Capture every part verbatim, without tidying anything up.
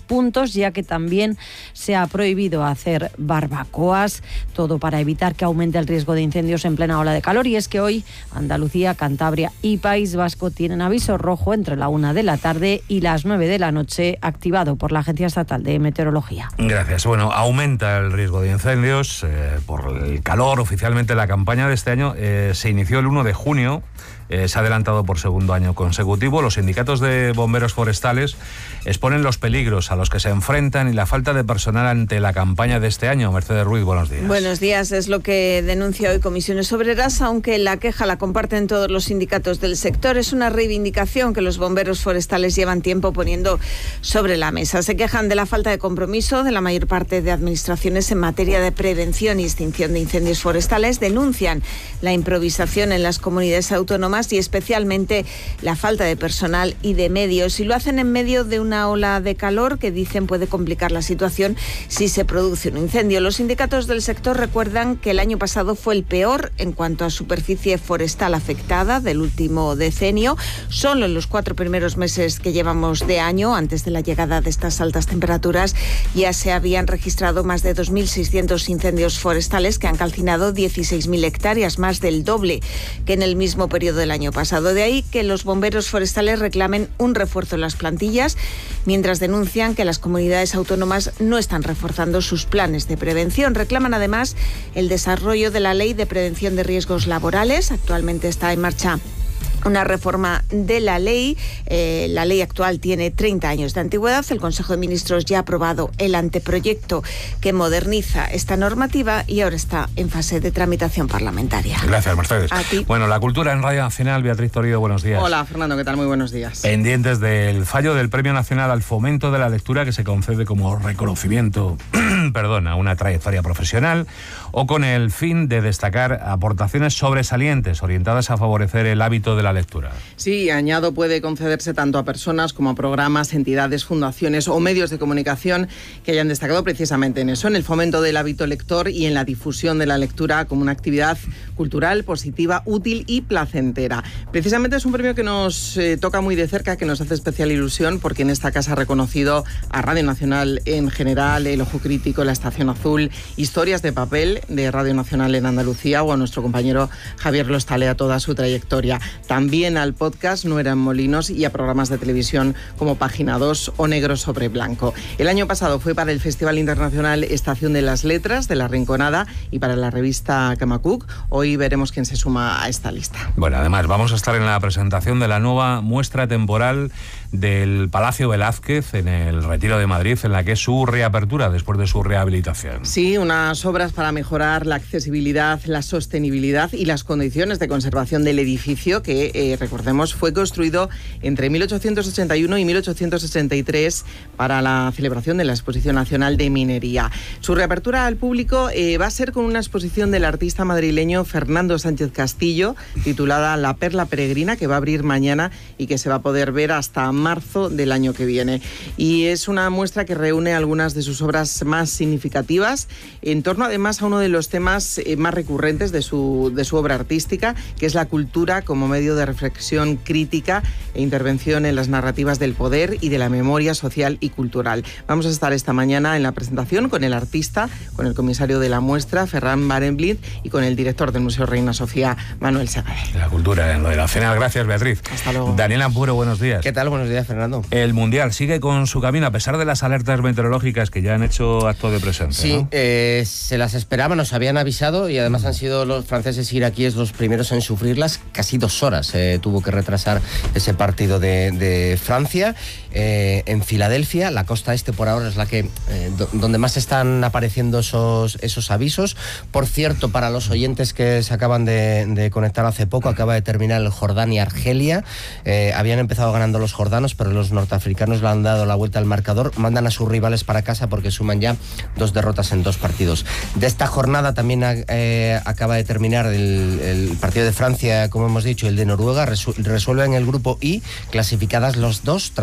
puntos, ya que también se ha prohibido hacer barbacoas, todo para evitar que aumente el riesgo de incendios en plena ola de calor. Y es que hoy Andalucía, Cantabria y País Vasco tienen aviso rojo entre la una de la tarde y las nueve de la noche, activado por la Agencia Estatal de Meteorología. Gracias. Bueno, aumenta el riesgo de incendios eh, por el calor. Oficialmente la campaña de este año eh, se inició el uno de junio. Eh, se ha adelantado por segundo año consecutivo. Los sindicatos de bomberos forestales exponen los peligros a los que se enfrentan y la falta de personal ante la campaña de este año. Mercedes Ruiz, buenos días. Buenos días. Es lo que denuncia hoy Comisiones Obreras, aunque la queja la comparten todos los sindicatos del sector. Es una reivindicación que los bomberos forestales llevan tiempo poniendo sobre la mesa. Se quejan de la falta de compromiso de la mayor parte de administraciones en materia de prevención y extinción de incendios forestales. Denuncian la improvisación en las comunidades autónomas y especialmente la falta de personal y de medios. Y lo hacen en medio de una ola de calor que dicen puede complicar la situación si se produce un incendio. Los sindicatos del sector recuerdan que el año pasado fue el peor en cuanto a superficie forestal afectada del último decenio. Solo en los cuatro primeros meses que llevamos de año, antes de la llegada de estas altas temperaturas, ya se habían registrado más de dos mil seiscientos incendios forestales que han calcinado dieciséis mil hectáreas, más del doble que en el mismo periodo del año pasado. De ahí que los bomberos forestales reclamen un refuerzo en las plantillas, mientras denuncian que las comunidades autónomas no están reforzando sus planes de prevención. Reclaman además el desarrollo de la Ley de Prevención de Riesgos Laborales. Actualmente está en marcha una reforma de la ley. Eh, la ley actual tiene treinta años de antigüedad. El Consejo de Ministros ya ha aprobado el anteproyecto que moderniza esta normativa y ahora está en fase de tramitación parlamentaria. Gracias, Mercedes. A ti. Bueno, la cultura en Radio Nacional. Beatriz Torido, buenos días. Hola, Fernando, ¿qué tal? Muy buenos días. Pendientes del fallo del Premio Nacional al Fomento de la Lectura, que se concede como reconocimiento perdón, a una trayectoria profesional, o con el fin de destacar aportaciones sobresalientes orientadas a favorecer el hábito de la lectura. Sí, añado, puede concederse tanto a personas como a programas, entidades, fundaciones o medios de comunicación que hayan destacado precisamente en eso, en el fomento del hábito lector y en la difusión de la lectura como una actividad cultural, positiva, útil y placentera. Precisamente es un premio que nos eh, toca muy de cerca, que nos hace especial ilusión, porque en esta casa ha reconocido a Radio Nacional en general, El Ojo Crítico, La Estación Azul, Historias de Papel de Radio Nacional en Andalucía, o a nuestro compañero Javier Lostalea toda su trayectoria. También al podcast No eran molinos y a programas de televisión como Página dos o Negro sobre Blanco. El año pasado fue para el Festival Internacional Estación de las Letras de La Rinconada y para la revista Camacuc. Hoy veremos quién se suma a esta lista. Bueno, además vamos a estar en la presentación de la nueva muestra temporal del Palacio Velázquez en el Retiro de Madrid, en la que es su reapertura después de su rehabilitación. Sí, unas obras para mejorar la accesibilidad, la sostenibilidad y las condiciones de conservación del edificio que, eh, recordemos, fue construido entre mil ochocientos ochenta y uno y mil ochocientos sesenta y tres para la celebración de la Exposición Nacional de Minería. Su reapertura al público eh, va a ser con una exposición del artista madrileño Fernando Sánchez Castillo, titulada La Perla Peregrina, que va a abrir mañana y que se va a poder ver hasta marzo del año que viene. Y es una muestra que reúne algunas de sus obras más significativas, en torno además a uno de los temas eh, más recurrentes de su, de su obra artística, que es la cultura como medio de reflexión crítica e intervención en las narrativas del poder y de la memoria social y cultural. Vamos a estar esta mañana en la presentación con el artista, con el comisario de la muestra, Ferran Barenblit, y con el director del Museo Reina Sofía, Manuel Segade. La cultura en lo de la Nacional. Gracias, Beatriz. Hasta luego. Daniel Ampuro, buenos días. ¿Qué tal? Buenos días, Fernando. El Mundial sigue con su camino a pesar de las alertas meteorológicas que ya han hecho acto de presencia. Sí, ¿no? eh, se las esperaban, nos habían avisado y además han sido los franceses y iraquíes los primeros en sufrirlas. Casi dos horas eh, tuvo que retrasar ese partido de, de Francia. Eh, en Filadelfia, la costa este por ahora es la que eh, do, donde más están apareciendo esos, esos avisos. Por cierto, para los oyentes que se acaban de, de conectar hace poco, acaba de terminar el Jordania-Argelia. Eh, habían empezado ganando los jordanos, pero los norteafricanos le han dado la vuelta al marcador. Mandan a sus rivales para casa porque suman ya dos derrotas en dos partidos. De esta jornada también eh, acaba de terminar el, el partido de Francia, como hemos dicho, el de Noruega. Resu- resuelven el grupo I, clasificadas los dos tras vencer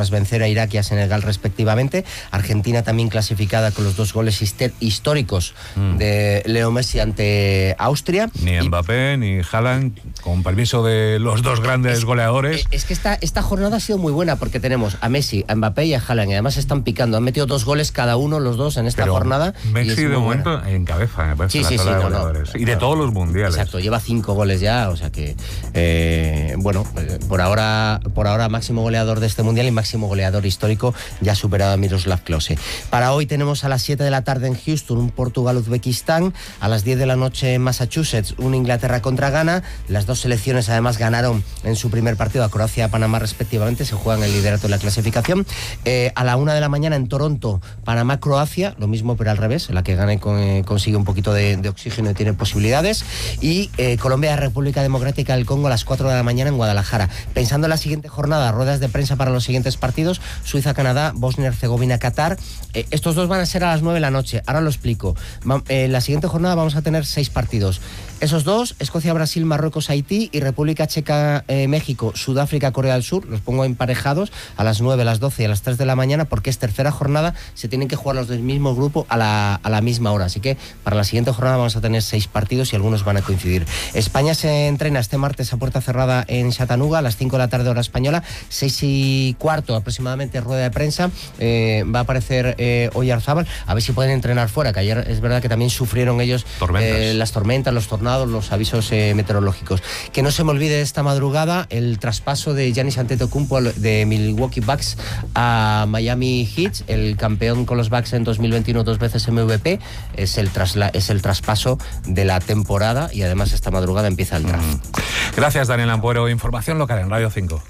supera a Irak y a Senegal respectivamente. Argentina también clasificada con los dos goles históricos mm. de Leo Messi ante Austria. Ni Mbappé, y... ni Haaland, con permiso de los dos grandes es, goleadores. Es que esta, esta jornada ha sido muy buena porque tenemos a Messi, a Mbappé y a Haaland, y además están picando. Han metido dos goles cada uno, los dos, en esta Pero jornada. Messi de momento buena. En cabeza, me parece. Sí, la sí, sí, de no, goleadores. no, y de no. todos los mundiales. Exacto, lleva cinco goles ya, o sea que, eh, bueno, por ahora, por ahora máximo goleador de este mundial y máximo goleador histórico, ya superado a Miroslav Klose. Para hoy tenemos a las siete de la tarde en Houston un Portugal-Uzbekistán, a las diez de la noche en Massachusetts un Inglaterra contra Ghana. Las dos selecciones además ganaron en su primer partido a Croacia y a Panamá respectivamente, se juegan el liderato de la clasificación. Eh, a la una de la mañana en Toronto, Panamá-Croacia, lo mismo pero al revés, la que gane con, eh, consigue un poquito de, de oxígeno y tiene posibilidades. Y eh, Colombia-República Democrática del Congo a las cuatro de la mañana en Guadalajara. Pensando en la siguiente jornada, ruedas de prensa para los siguientes partidos: Suiza-Canadá, Bosnia-Herzegovina-Qatar. Eh, estos dos van a ser a las nueve de la noche, ahora lo explico. En eh, la siguiente jornada vamos a tener seis partidos. Esos dos, Escocia-Brasil, Marruecos-Haití y República Checa-México, Sudáfrica-Corea del Sur, los pongo emparejados a las nueve, a las doce y a las tres de la mañana porque es tercera jornada, se tienen que jugar los del mismo grupo a la, a la misma hora, así que para la siguiente jornada vamos a tener seis partidos y algunos van a coincidir. España se entrena este martes a puerta cerrada en Chattanooga a las cinco de la tarde hora española, seis y cuarto aproximadamente rueda de prensa, eh, va a aparecer eh, Oyarzábal, a ver si pueden entrenar fuera, que ayer es verdad que también sufrieron ellos eh, las tormentas, los tornados, los avisos eh, meteorológicos. Que no se me olvide esta madrugada el traspaso de Giannis Antetokounmpo de Milwaukee Bucks a Miami Heat, el campeón con los Bucks en dos mil veintiuno, dos veces M V P, es el, trasla, es el traspaso de la temporada y además esta madrugada empieza el draft. Mm. Gracias, Daniel Ampuero. Información local en Radio cinco.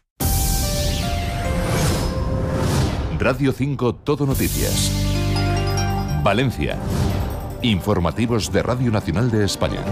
Radio cinco Todo Noticias. Valencia. Informativos de Radio Nacional de España.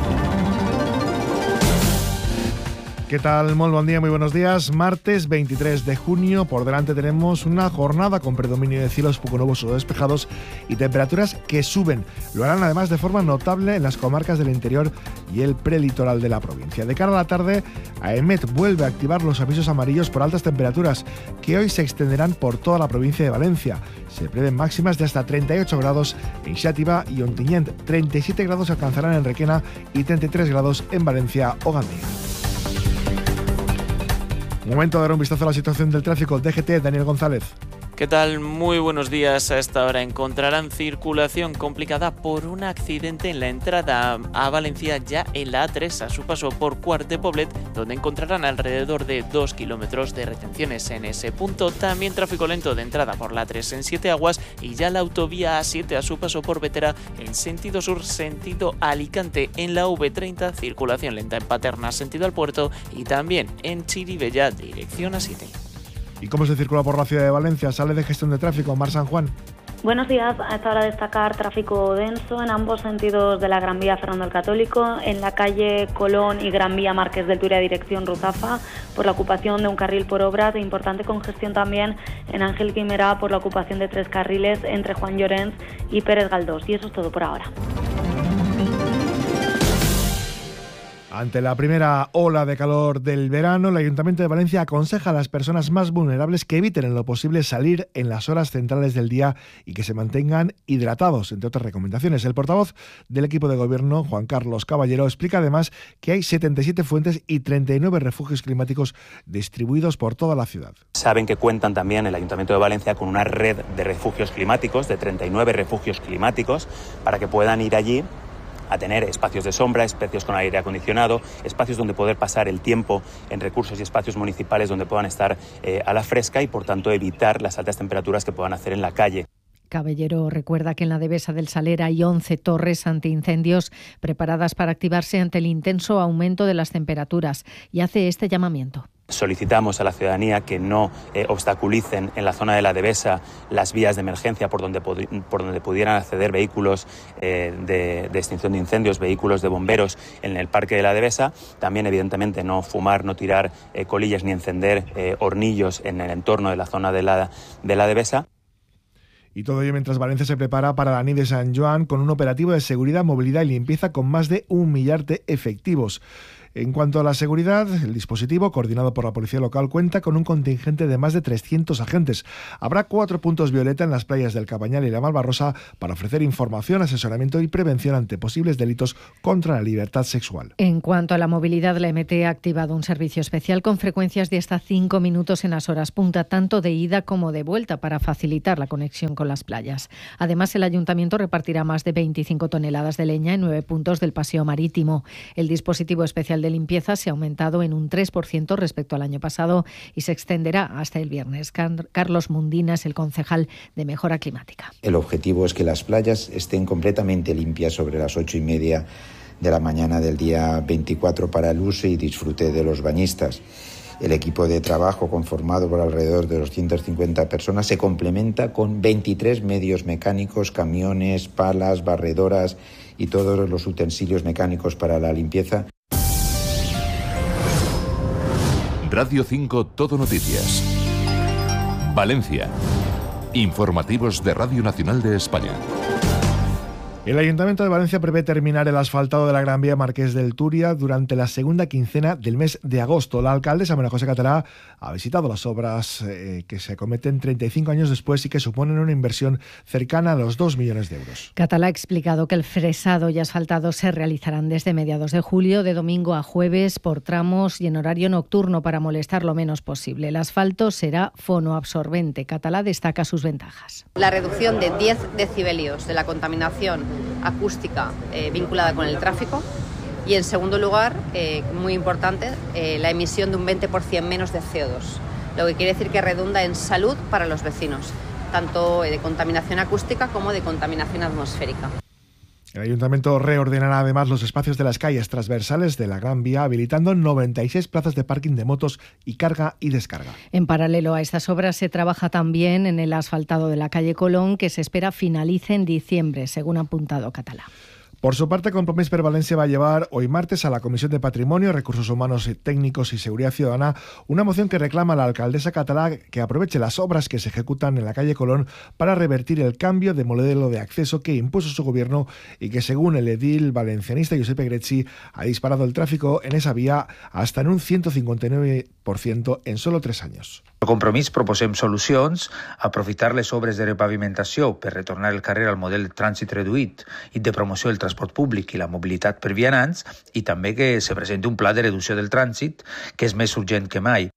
¿Qué tal? Muy buen día, muy buenos días. Martes veintitrés de junio, por delante tenemos una jornada con predominio de cielos poco nubosos o despejados y temperaturas que suben. Lo harán además de forma notable en las comarcas del interior y el prelitoral de la provincia. De cara a la tarde, AEMET vuelve a activar los avisos amarillos por altas temperaturas, que hoy se extenderán por toda la provincia de Valencia. Se prevén máximas de hasta treinta y ocho grados en Xàtiva y Ontinyent, treinta y siete grados alcanzarán en Requena y treinta y tres grados en Valencia o Gandía. Momento de dar un vistazo a la situación del tráfico. D G T, Daniel González. ¿Qué tal? Muy buenos días. A esta hora encontrarán circulación complicada por un accidente en la entrada a Valencia, ya en la A tres, a su paso por Quart de Poblet, donde encontrarán alrededor de dos kilómetros de retenciones en ese punto. También tráfico lento de entrada por la A tres en Siete Aguas y ya la autovía A siete a su paso por Vetera en sentido sur, sentido Alicante. En la V treinta, circulación lenta en Paterna, sentido al puerto, y también en Chirivella, dirección A siete. ¿Y cómo se circula por la ciudad de Valencia? Sale de gestión de tráfico, Mar San Juan. Buenos días. A esta hora destacar tráfico denso en ambos sentidos de la Gran Vía Fernando el Católico, en la calle Colón y Gran Vía Márquez del Turia dirección Ruzafa por la ocupación de un carril por obras, e importante congestión también en Ángel Guimerá por la ocupación de tres carriles entre Juan Llorens y Pérez Galdós. Y eso es todo por ahora. Ante la primera ola de calor del verano, el Ayuntamiento de Valencia aconseja a las personas más vulnerables que eviten en lo posible salir en las horas centrales del día y que se mantengan hidratados, entre otras recomendaciones. El portavoz del equipo de gobierno, Juan Carlos Caballero, explica además que hay setenta y siete fuentes y treinta y nueve refugios climáticos distribuidos por toda la ciudad. Saben que cuentan también el Ayuntamiento de Valencia con una red de refugios climáticos, de treinta y nueve refugios climáticos, para que puedan ir allí a tener espacios de sombra, espacios con aire acondicionado, espacios donde poder pasar el tiempo en recursos y espacios municipales donde puedan estar eh, a la fresca y, por tanto, evitar las altas temperaturas que puedan hacer en la calle. Caballero recuerda que en la Devesa del Saler hay once torres antiincendios preparadas para activarse ante el intenso aumento de las temperaturas y hace este llamamiento. Solicitamos a la ciudadanía que no eh, obstaculicen en la zona de la Devesa las vías de emergencia por donde, pod- por donde pudieran acceder vehículos eh, de, de extinción de incendios, vehículos de bomberos en el parque de la Devesa. También, evidentemente, no fumar, no tirar eh, colillas ni encender eh, hornillos en el entorno de la zona de la, de la Devesa. Y todo ello mientras Valencia se prepara para la nit de San Joan con un operativo de seguridad, movilidad y limpieza con más de un millar de efectivos. En cuanto a la seguridad, el dispositivo, coordinado por la policía local, cuenta con un contingente de más de trescientos agentes. Habrá cuatro puntos violeta en las playas del Cabañal y la Malvarrosa para ofrecer información, asesoramiento y prevención ante posibles delitos contra la libertad sexual. En cuanto a la movilidad, la M T ha activado un servicio especial con frecuencias de hasta cinco minutos en las horas punta, tanto de ida como de vuelta, para facilitar la conexión con las playas. Además, el Ayuntamiento repartirá más de veinticinco toneladas de leña en nueve puntos del paseo marítimo. El dispositivo especial de limpieza se ha aumentado en un tres por ciento respecto al año pasado y se extenderá hasta el viernes. Carlos Mundina es el concejal de Mejora Climática. El objetivo es que las playas estén completamente limpias sobre las ocho y media de la mañana del día veinticuatro para el uso y disfrute de los bañistas. El equipo de trabajo, conformado por alrededor de doscientas cincuenta personas, se complementa con veintitrés medios mecánicos, camiones, palas, barredoras y todos los utensilios mecánicos para la limpieza. Radio cinco Todo Noticias. Valencia. Informativos de Radio Nacional de España. El Ayuntamiento de Valencia prevé terminar el asfaltado de la Gran Vía Marqués del Turia durante la segunda quincena del mes de agosto. La alcaldesa María José Catalá ha visitado las obras eh, que se cometen treinta y cinco años después y que suponen una inversión cercana a los dos millones de euros. Catalá ha explicado que el fresado y asfaltado se realizarán desde mediados de julio, de domingo a jueves, por tramos y en horario nocturno para molestar lo menos posible. El asfalto será fonoabsorbente. Catalá destaca sus ventajas. La reducción de diez decibelios de la contaminación acústica eh, vinculada con el tráfico y, en segundo lugar, eh, muy importante, eh, la emisión de un veinte por ciento menos de C O dos, lo que quiere decir que redunda en salud para los vecinos, tanto de contaminación acústica como de contaminación atmosférica. El Ayuntamiento reordenará además los espacios de las calles transversales de la Gran Vía, habilitando noventa y seis plazas de parking de motos y carga y descarga. En paralelo a estas obras se trabaja también en el asfaltado de la calle Colón, que se espera finalice en diciembre, según ha apuntado Catalá. Por su parte, Compromís per Valencia va a llevar hoy martes a la Comisión de Patrimonio, Recursos Humanos y Técnicos y Seguridad Ciudadana una moción que reclama a la alcaldesa catalá que aproveche las obras que se ejecutan en la calle Colón para revertir el cambio de modelo de acceso que impuso su gobierno y que, según el edil valencianista Giuseppe Grecci, ha disparado el tráfico en esa vía hasta en un ciento cincuenta y nueve por ciento en solo tres años. El Compromís proposem solucions, aprofitar les obres de repavimentació per retornar el carrer al model de trànsit reduït i de promoció del transport públic i la mobilitat per vianants, i també que se presenti un pla de reducció del trànsit que és més urgent que mai.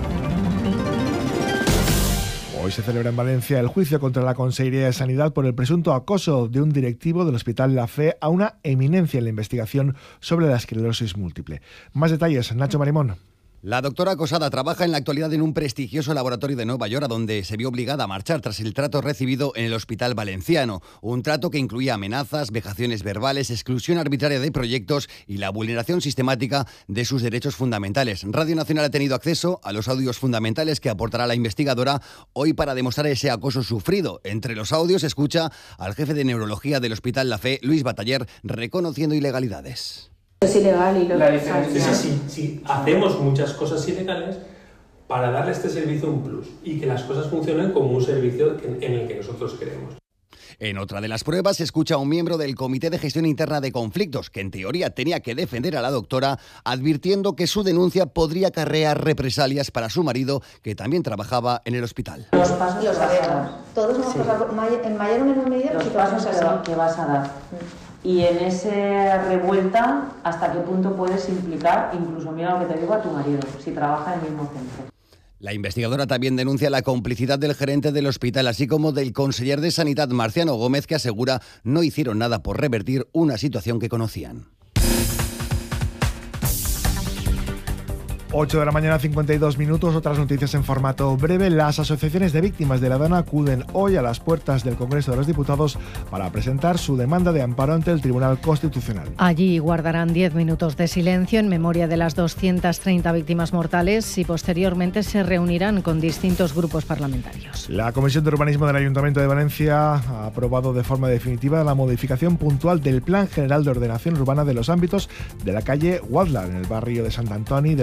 Hoy se celebra en Valencia el juicio contra la Consejería de Sanidad por el presunto acoso de un directivo del Hospital La Fe a una eminencia en la investigación sobre la esclerosis múltiple. Más detalles, Nacho Marimón. La doctora acosada trabaja en la actualidad en un prestigioso laboratorio de Nueva York, a donde se vio obligada a marchar tras el trato recibido en el Hospital Valenciano. Un trato que incluía amenazas, vejaciones verbales, exclusión arbitraria de proyectos y la vulneración sistemática de sus derechos fundamentales. Radio Nacional ha tenido acceso a los audios fundamentales que aportará la investigadora hoy para demostrar ese acoso sufrido. Entre los audios se escucha al jefe de neurología del Hospital La Fe, Luis Bataller, reconociendo ilegalidades. Es ilegal y lo La diferencia es así, sí, hacemos muchas cosas ilegales para darle a este servicio un plus y que las cosas funcionen como un servicio en el que nosotros queremos. En otra de las pruebas se escucha a un miembro del Comité de Gestión Interna de Conflictos, que en teoría tenía que defender a la doctora, advirtiendo que su denuncia podría acarrear represalias para su marido, que también trabajaba en el hospital. Los pasos los sabemos. Todos hemos sí. pasado en mayor o menor medida los pasos que vas a dar. Y en esa revuelta, ¿hasta qué punto puedes implicar, incluso mira lo que te digo, a tu marido, si trabaja en el mismo centro? La investigadora también denuncia la complicidad del gerente del hospital, así como del conseller de Sanidad, Marciano Gómez, que asegura no hicieron nada por revertir una situación que conocían. ocho de la mañana, cincuenta y dos minutos. Otras noticias en formato breve. Las asociaciones de víctimas de la DANA acuden hoy a las puertas del Congreso de los Diputados para presentar su demanda de amparo ante el Tribunal Constitucional. Allí guardarán diez minutos de silencio en memoria de las doscientas treinta víctimas mortales y posteriormente se reunirán con distintos grupos parlamentarios. La Comisión de Urbanismo del Ayuntamiento de Valencia ha aprobado de forma definitiva la modificación puntual del Plan General de Ordenación Urbana de los ámbitos de la calle Wadla, en el barrio de Sant Antoni, de las calles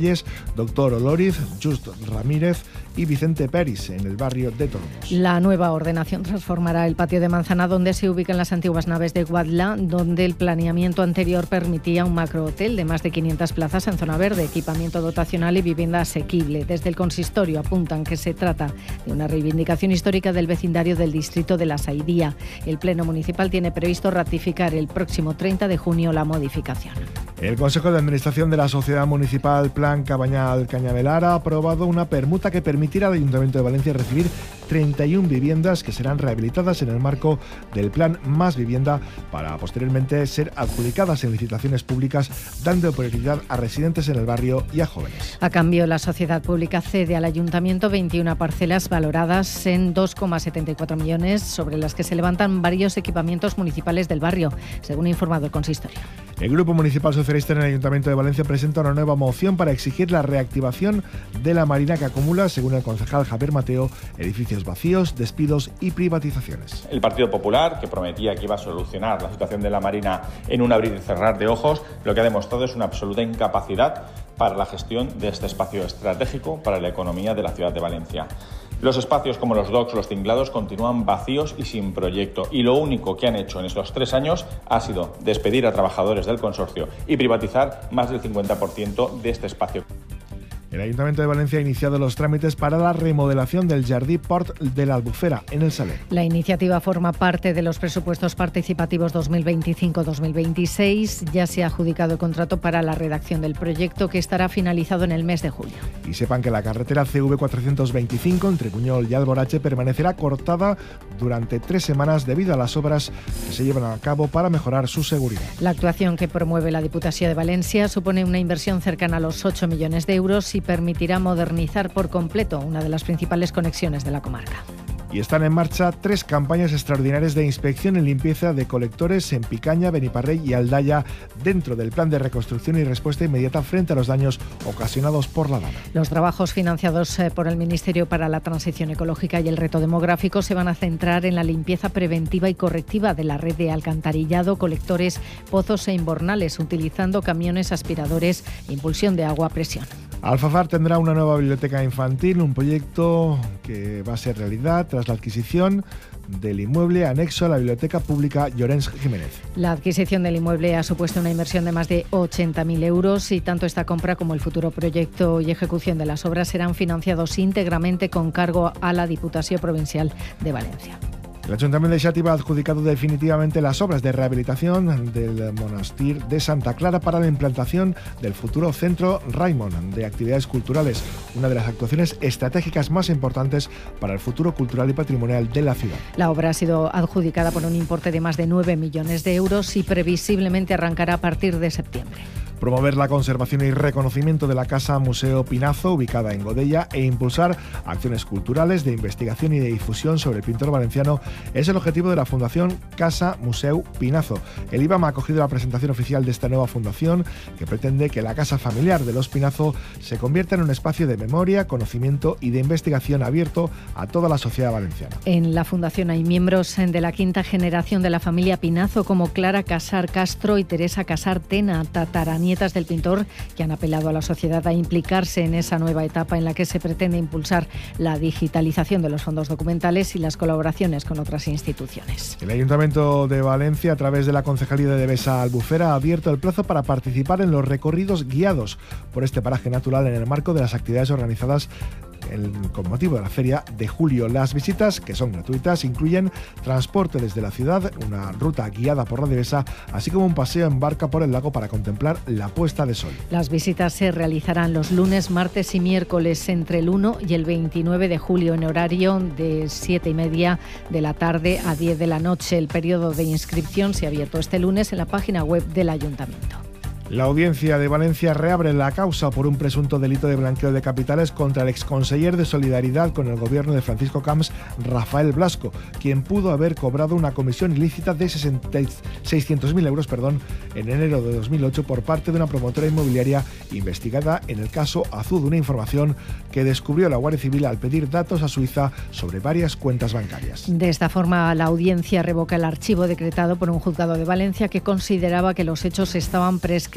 calles Doctor Olóriz, Just Ramírez y Vicente Peris, en el barrio de Tormos. La nueva ordenación transformará el patio de Manzana, donde se ubican las antiguas naves de Guadla, donde el planeamiento anterior permitía un macrohotel de más de quinientas plazas en zona verde, equipamiento dotacional y vivienda asequible. Desde el consistorio apuntan que se trata de una reivindicación histórica del vecindario del distrito de La Saidía. El Pleno Municipal tiene previsto ratificar el próximo treinta de junio la modificación. El Consejo de Administración de la Sociedad Municipal Plan Cabañal Cañavelar ha aprobado una permuta que permitirá al Ayuntamiento de Valencia recibir treinta y una viviendas que serán rehabilitadas en el marco del Plan Más Vivienda para posteriormente ser adjudicadas en licitaciones públicas, dando prioridad a residentes en el barrio y a jóvenes. A cambio, la sociedad pública cede al Ayuntamiento veintiuna parcelas valoradas en dos coma setenta y cuatro millones, sobre las que se levantan varios equipamientos municipales del barrio, según ha informado el consistorio. El Grupo Municipal Socialista en el Ayuntamiento de Valencia presenta una nueva moción para exigir la reactivación de la Marina, que acumula, según el concejal Javier Mateo, edificios vacíos, despidos y privatizaciones. El Partido Popular, que prometía que iba a solucionar la situación de la Marina en un abrir y cerrar de ojos, lo que ha demostrado es una absoluta incapacidad para la gestión de este espacio estratégico para la economía de la ciudad de Valencia. Los espacios como los docks, los tinglados, continúan vacíos y sin proyecto, y lo único que han hecho en estos tres años ha sido despedir a trabajadores del consorcio y privatizar más del cincuenta por ciento de este espacio. El Ayuntamiento de Valencia ha iniciado los trámites para la remodelación del Jardí Port de la Albufera, en el Saler. La iniciativa forma parte de los presupuestos participativos dos mil veinticinco dos mil veintiséis. Ya se ha adjudicado el contrato para la redacción del proyecto, que estará finalizado en el mes de julio. Y sepan que la carretera C V cuatrocientos veinticinco entre Buñol y Alborache permanecerá cortada durante tres semanas debido a las obras que se llevan a cabo para mejorar su seguridad. La actuación que promueve la Diputación de Valencia supone una inversión cercana a los ocho millones de euros y permitirá modernizar por completo una de las principales conexiones de la comarca. Y están en marcha tres campañas extraordinarias de inspección y limpieza de colectores en Picaña, Beniparrey y Aldaya, dentro del plan de reconstrucción y respuesta inmediata frente a los daños ocasionados por la dana. Los trabajos financiados por el Ministerio para la Transición Ecológica y el Reto Demográfico se van a centrar en la limpieza preventiva y correctiva de la red de alcantarillado, colectores, pozos e inbornales, utilizando camiones aspiradores e impulsión de agua a presión. Alfafar tendrá una nueva biblioteca infantil, un proyecto que va a ser realidad tras la adquisición del inmueble anexo a la Biblioteca Pública Llorens Jiménez. La adquisición del inmueble ha supuesto una inversión de más de ochenta mil euros y tanto esta compra como el futuro proyecto y ejecución de las obras serán financiados íntegramente con cargo a la Diputación Provincial de Valencia. El Ayuntamiento de Xàtiva ha adjudicado definitivamente las obras de rehabilitación del monaster de Santa Clara para la implantación del futuro Centro Raimon de Actividades Culturales, una de las actuaciones estratégicas más importantes para el futuro cultural y patrimonial de la ciudad. La obra ha sido adjudicada por un importe de más de nueve millones de euros y previsiblemente arrancará a partir de septiembre. Promover la conservación y reconocimiento de la Casa Museo Pinazo, ubicada en Godella, e impulsar acciones culturales de investigación y de difusión sobre el pintor valenciano es el objetivo de la Fundación Casa Museu Pinazo. El I B A M ha acogido la presentación oficial de esta nueva fundación, que pretende que la casa familiar de los Pinazo se convierta en un espacio de memoria, conocimiento y de investigación abierto a toda la sociedad valenciana. En la fundación hay miembros de la quinta generación de la familia Pinazo, como Clara Casar Castro y Teresa Casar Tena, tataranietas del pintor, que han apelado a la sociedad a implicarse en esa nueva etapa en la que se pretende impulsar la digitalización de los fondos documentales y las colaboraciones con otras instituciones. El Ayuntamiento de Valencia, a través de la Concejalía de Devesa Albufera, ha abierto el plazo para participar en los recorridos guiados por este paraje natural en el marco de las actividades organizadas El, con motivo de la Feria de Julio. Las visitas, que son gratuitas, incluyen transporte desde la ciudad, una ruta guiada por la Devesa, así como un paseo en barca por el lago para contemplar la puesta de sol. Las visitas se realizarán los lunes, martes y miércoles entre el uno y el veintinueve de julio en horario de siete y media de la tarde a diez de la noche. El periodo de inscripción se ha abierto este lunes en la página web del Ayuntamiento. La Audiencia de Valencia reabre la causa por un presunto delito de blanqueo de capitales contra el exconseller de Solidaridad con el gobierno de Francisco Camps, Rafael Blasco, quien pudo haber cobrado una comisión ilícita de seiscientos mil euros perdón, en enero de dos mil ocho por parte de una promotora inmobiliaria investigada en el caso Azud, una información que descubrió la Guardia Civil al pedir datos a Suiza sobre varias cuentas bancarias. De esta forma, la Audiencia revoca el archivo decretado por un juzgado de Valencia que consideraba que los hechos estaban prescritos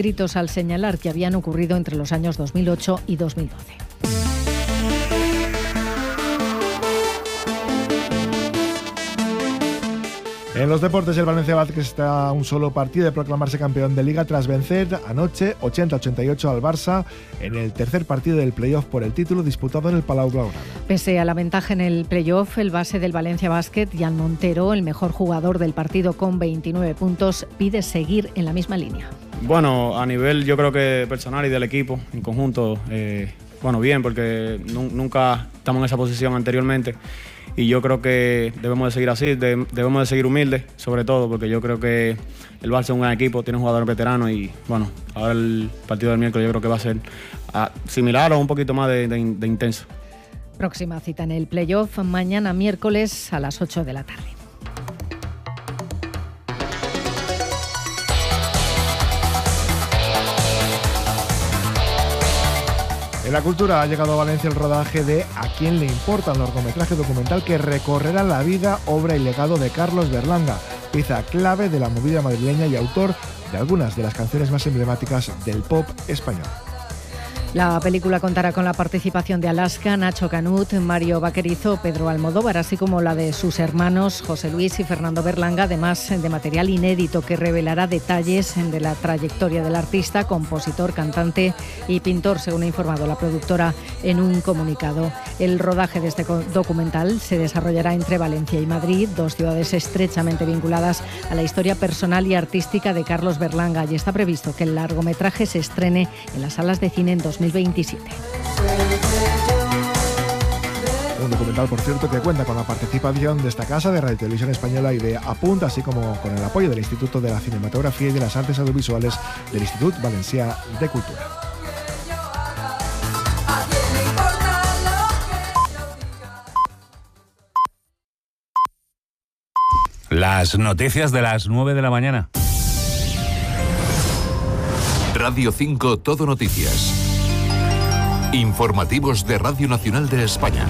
descritos al señalar que habían ocurrido entre los años dos mil ocho y dos mil doce. En los deportes, el Valencia Basket está a un solo partido de proclamarse campeón de Liga tras vencer anoche ochenta a ochenta y ocho al Barça en el tercer partido del playoff por el título disputado en el Palau Blaugrana. Pese a la ventaja en el playoff, el base del Valencia Basket, Jan Montero, el mejor jugador del partido con veintinueve puntos, pide seguir en la misma línea. Bueno, a nivel yo creo que personal y del equipo en conjunto, eh, bueno, bien, porque nunca estamos en esa posición anteriormente. Y yo creo que debemos de seguir así, de, debemos de seguir humildes, sobre todo, porque yo creo que el Barça es un gran equipo, tiene un jugador veterano y, bueno, ahora el partido del miércoles yo creo que va a ser uh, similar o un poquito más de, de, de intenso. Próxima cita en el playoff, mañana miércoles a las ocho de la tarde. En la cultura ha llegado a Valencia el rodaje de ¿A quién le importa?, un largometraje documental que recorrerá la vida, obra y legado de Carlos Berlanga, pieza clave de la movida madrileña y autor de algunas de las canciones más emblemáticas del pop español. La película contará con la participación de Alaska, Nacho Canut, Mario Vaquerizo, Pedro Almodóvar, así como la de sus hermanos José Luis y Fernando Berlanga, además de material inédito que revelará detalles de la trayectoria del artista, compositor, cantante y pintor, según ha informado la productora en un comunicado. El rodaje de este documental se desarrollará entre Valencia y Madrid, dos ciudades estrechamente vinculadas a la historia personal y artística de Carlos Berlanga, y está previsto que el largometraje se estrene en las salas de cine en dos mil veintisiete. Un documental, por cierto, que cuenta con la participación de esta casa de Radio Televisión Española y de Apunt, así como con el apoyo del Instituto de la Cinematografía y de las Artes Audiovisuales del Institut Valencià de Cultura. Las noticias de las nueve de la mañana. Radio cinco Todo Noticias. Informativos de Radio Nacional de España.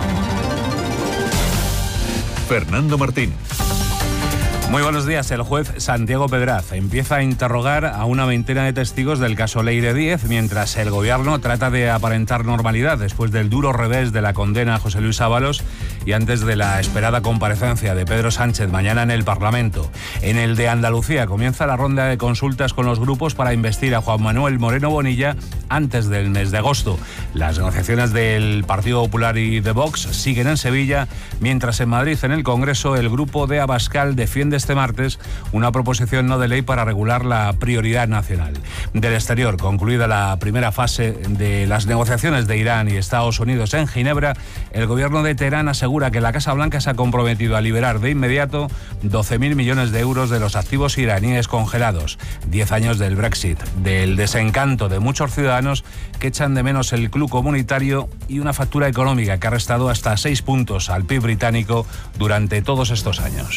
Fernando Martín. Muy buenos días. El juez Santiago Pedraz empieza a interrogar a una veintena de testigos del caso Leire Díez, mientras el gobierno trata de aparentar normalidad después del duro revés de la condena a José Luis Ábalos y antes de la esperada comparecencia de Pedro Sánchez mañana en el Parlamento. En el de Andalucía comienza la ronda de consultas con los grupos para investir a Juan Manuel Moreno Bonilla antes del mes de agosto. Las negociaciones del Partido Popular y de Vox siguen en Sevilla, mientras en Madrid, en el Congreso, el grupo de Abascal defiende este martes una proposición no de ley para regular la prioridad nacional. Del exterior, concluida la primera fase de las negociaciones de Irán y Estados Unidos en Ginebra, el gobierno de Teherán asegura que la Casa Blanca se ha comprometido a liberar de inmediato doce mil millones de euros de los activos iraníes congelados. Diez años del Brexit, del desencanto de muchos ciudadanos que echan de menos el club comunitario y una factura económica que ha restado hasta seis puntos al P I B británico durante todos estos años.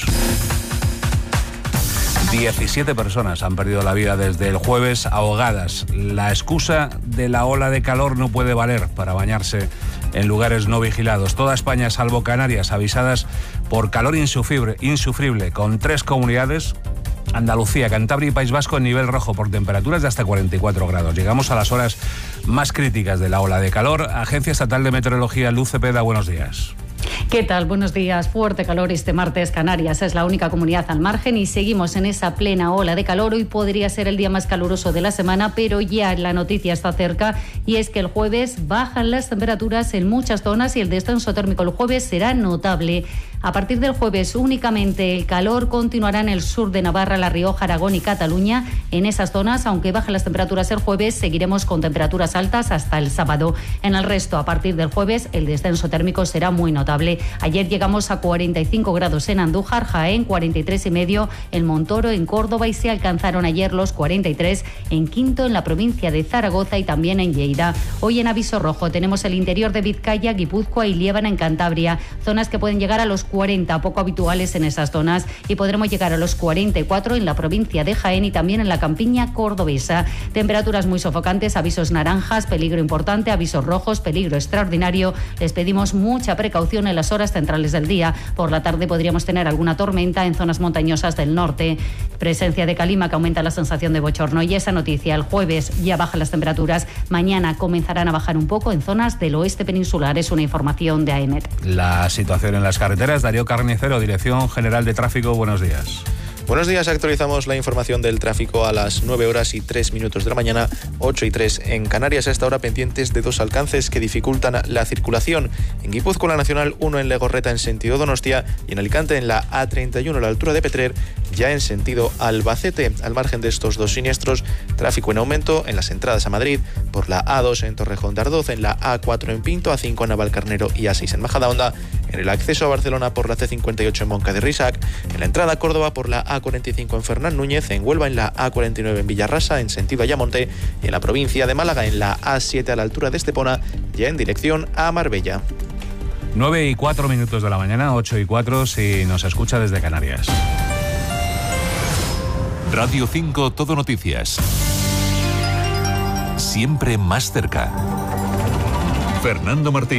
diecisiete personas han perdido la vida desde el jueves ahogadas. La excusa de la ola de calor no puede valer para bañarse en lugares no vigilados. Toda España, salvo Canarias, avisadas por calor insufrible, insufrible con tres comunidades: Andalucía, Cantabria y País Vasco, en nivel rojo por temperaturas de hasta cuarenta y cuatro grados. Llegamos a las horas más críticas de la ola de calor. Agencia Estatal de Meteorología, Luz Cepeda, buenos días. ¿Qué tal? Buenos días. Fuerte calor este martes. Canarias es la única comunidad al margen y seguimos en esa plena ola de calor. Hoy podría ser el día más caluroso de la semana, pero ya la noticia está cerca, y es que el jueves bajan las temperaturas en muchas zonas y el descenso térmico el jueves será notable. A partir del jueves únicamente el calor continuará en el sur de Navarra, La Rioja, Aragón y Cataluña. En esas zonas, aunque bajen las temperaturas el jueves, seguiremos con temperaturas altas hasta el sábado. En el resto, a partir del jueves, el descenso térmico será muy notable. Ayer llegamos a cuarenta y cinco grados en Andújar, Jaén, cuarenta y tres y medio en Montoro, en Córdoba, y se alcanzaron ayer los cuarenta y tres en Quinto, en la provincia de Zaragoza, y también en Lleida. Hoy en aviso rojo tenemos el interior de Vizcaya, Guipúzcoa y Liébana en Cantabria, zonas que pueden llegar a los cuarenta, poco habituales en esas zonas, y podremos llegar a los cuarenta y cuatro en la provincia de Jaén y también en la campiña cordobesa. Temperaturas muy sofocantes, avisos naranjas, peligro importante, avisos rojos, peligro extraordinario. Les pedimos mucha precaución en las primeras horas centrales del día. Por la tarde podríamos tener alguna tormenta en zonas montañosas del norte. Presencia de calima que aumenta la sensación de bochorno. Y esa noticia, el jueves ya bajan las temperaturas. Mañana comenzarán a bajar un poco en zonas del oeste peninsular. Es una información de A E M E T. La situación en las carreteras. Darío Carnicero, Dirección General de Tráfico. Buenos días. Buenos días, actualizamos la información del tráfico a las nueve horas y tres minutos de la mañana, ocho y tres en Canarias. A esta hora pendientes de dos alcances que dificultan la circulación. En Guipúzcoa, la Nacional uno en Legorreta en sentido Donostia y en Alicante en la A treinta y uno a la altura de Petrer, ya en sentido Albacete. Al margen de estos dos siniestros, tráfico en aumento en las entradas a Madrid por la A dos en Torrejón de Ardoz, en la A cuatro en Pinto, A cinco en Navalcarnero y A seis en Majadahonda, en el acceso a Barcelona por la C cincuenta y ocho en Monca de Risac, en la entrada a Córdoba por la A cuarenta y cinco en Fernán Núñez, en Huelva en la A cuarenta y nueve en Villarrasa en sentido Ayamonte y en la provincia de Málaga en la A siete a la altura de Estepona, ya en dirección a Marbella. nueve y cuatro minutos de la mañana, ocho y cuatro si nos escucha desde Canarias. Radio cinco Todo Noticias. Siempre más cerca. Fernando Martín.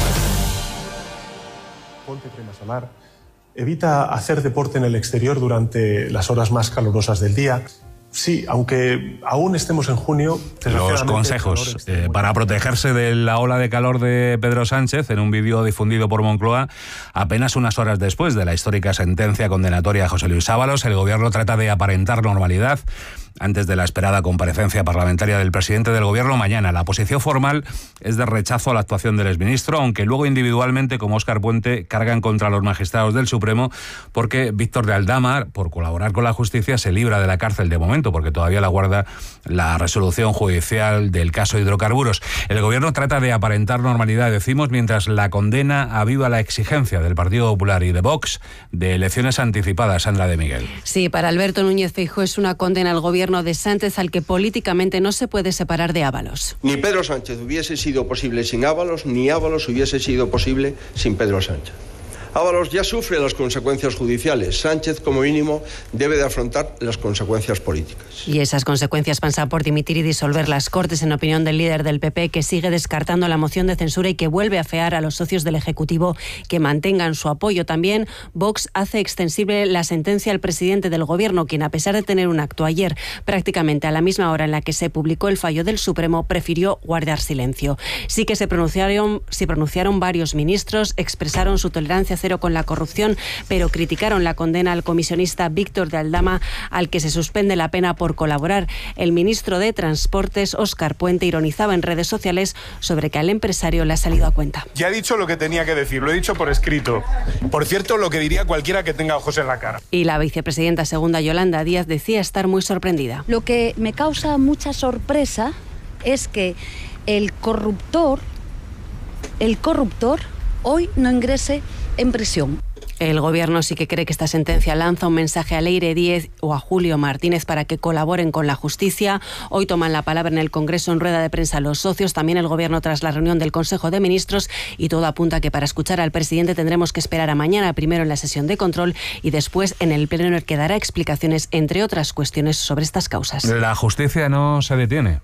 Ponte crema solar. Evita hacer deporte en el exterior durante las horas más calurosas del día. Sí, aunque aún estemos en junio... Los consejos eh, para protegerse de la ola de calor de Pedro Sánchez en un vídeo difundido por Moncloa apenas unas horas después de la histórica sentencia condenatoria a José Luis Ábalos. El gobierno trata de aparentar normalidad antes de la esperada comparecencia parlamentaria del presidente del gobierno mañana. La posición formal es de rechazo a la actuación del exministro, aunque luego individualmente, como Óscar Puente, cargan contra los magistrados del Supremo porque Víctor de Aldama, por colaborar con la justicia, se libra de la cárcel de momento, porque todavía la guarda la resolución judicial del caso hidrocarburos. El gobierno trata de aparentar normalidad, decimos, mientras la condena aviva la exigencia del Partido Popular y de Vox de elecciones anticipadas. Sandra de Miguel. Sí, para Alberto Núñez Feijóo es una condena al gobierno de Sánchez al que políticamente no se puede separar de Ábalos. Ni Pedro Sánchez hubiese sido posible sin Ábalos, ni Ábalos hubiese sido posible sin Pedro Sánchez. Ábalos ya sufre las consecuencias judiciales. Sánchez, como mínimo, debe de afrontar las consecuencias políticas. Y esas consecuencias pasan por dimitir y disolver las Cortes, en opinión del líder del P P, que sigue descartando la moción de censura y que vuelve a afear a los socios del Ejecutivo que mantengan su apoyo. También Vox hace extensible la sentencia al presidente del Gobierno, quien, a pesar de tener un acto ayer prácticamente a la misma hora en la que se publicó el fallo del Supremo, prefirió guardar silencio. Sí que se pronunciaron, se pronunciaron varios ministros, expresaron su tolerancia cero con la corrupción, pero criticaron la condena al comisionista Víctor de Aldama, al que se suspende la pena por colaborar. El ministro de Transportes, Óscar Puente, ironizaba en redes sociales sobre que al empresario le ha salido a cuenta. Ya he dicho lo que tenía que decir, lo he dicho por escrito. Por cierto, lo que diría cualquiera que tenga ojos en la cara. Y la vicepresidenta segunda, Yolanda Díaz, decía estar muy sorprendida. Lo que me causa mucha sorpresa es que el corruptor, el corruptor, hoy no ingrese en prisión. El gobierno sí que cree que esta sentencia lanza un mensaje a Leire Díez o a Julio Martínez para que colaboren con la justicia. Hoy toman la palabra en el Congreso en rueda de prensa los socios, también el gobierno tras la reunión del Consejo de Ministros, y todo apunta a que para escuchar al presidente tendremos que esperar a mañana, primero en la sesión de control y después en el pleno, en el que dará explicaciones, entre otras cuestiones, sobre estas causas. La justicia no se detiene.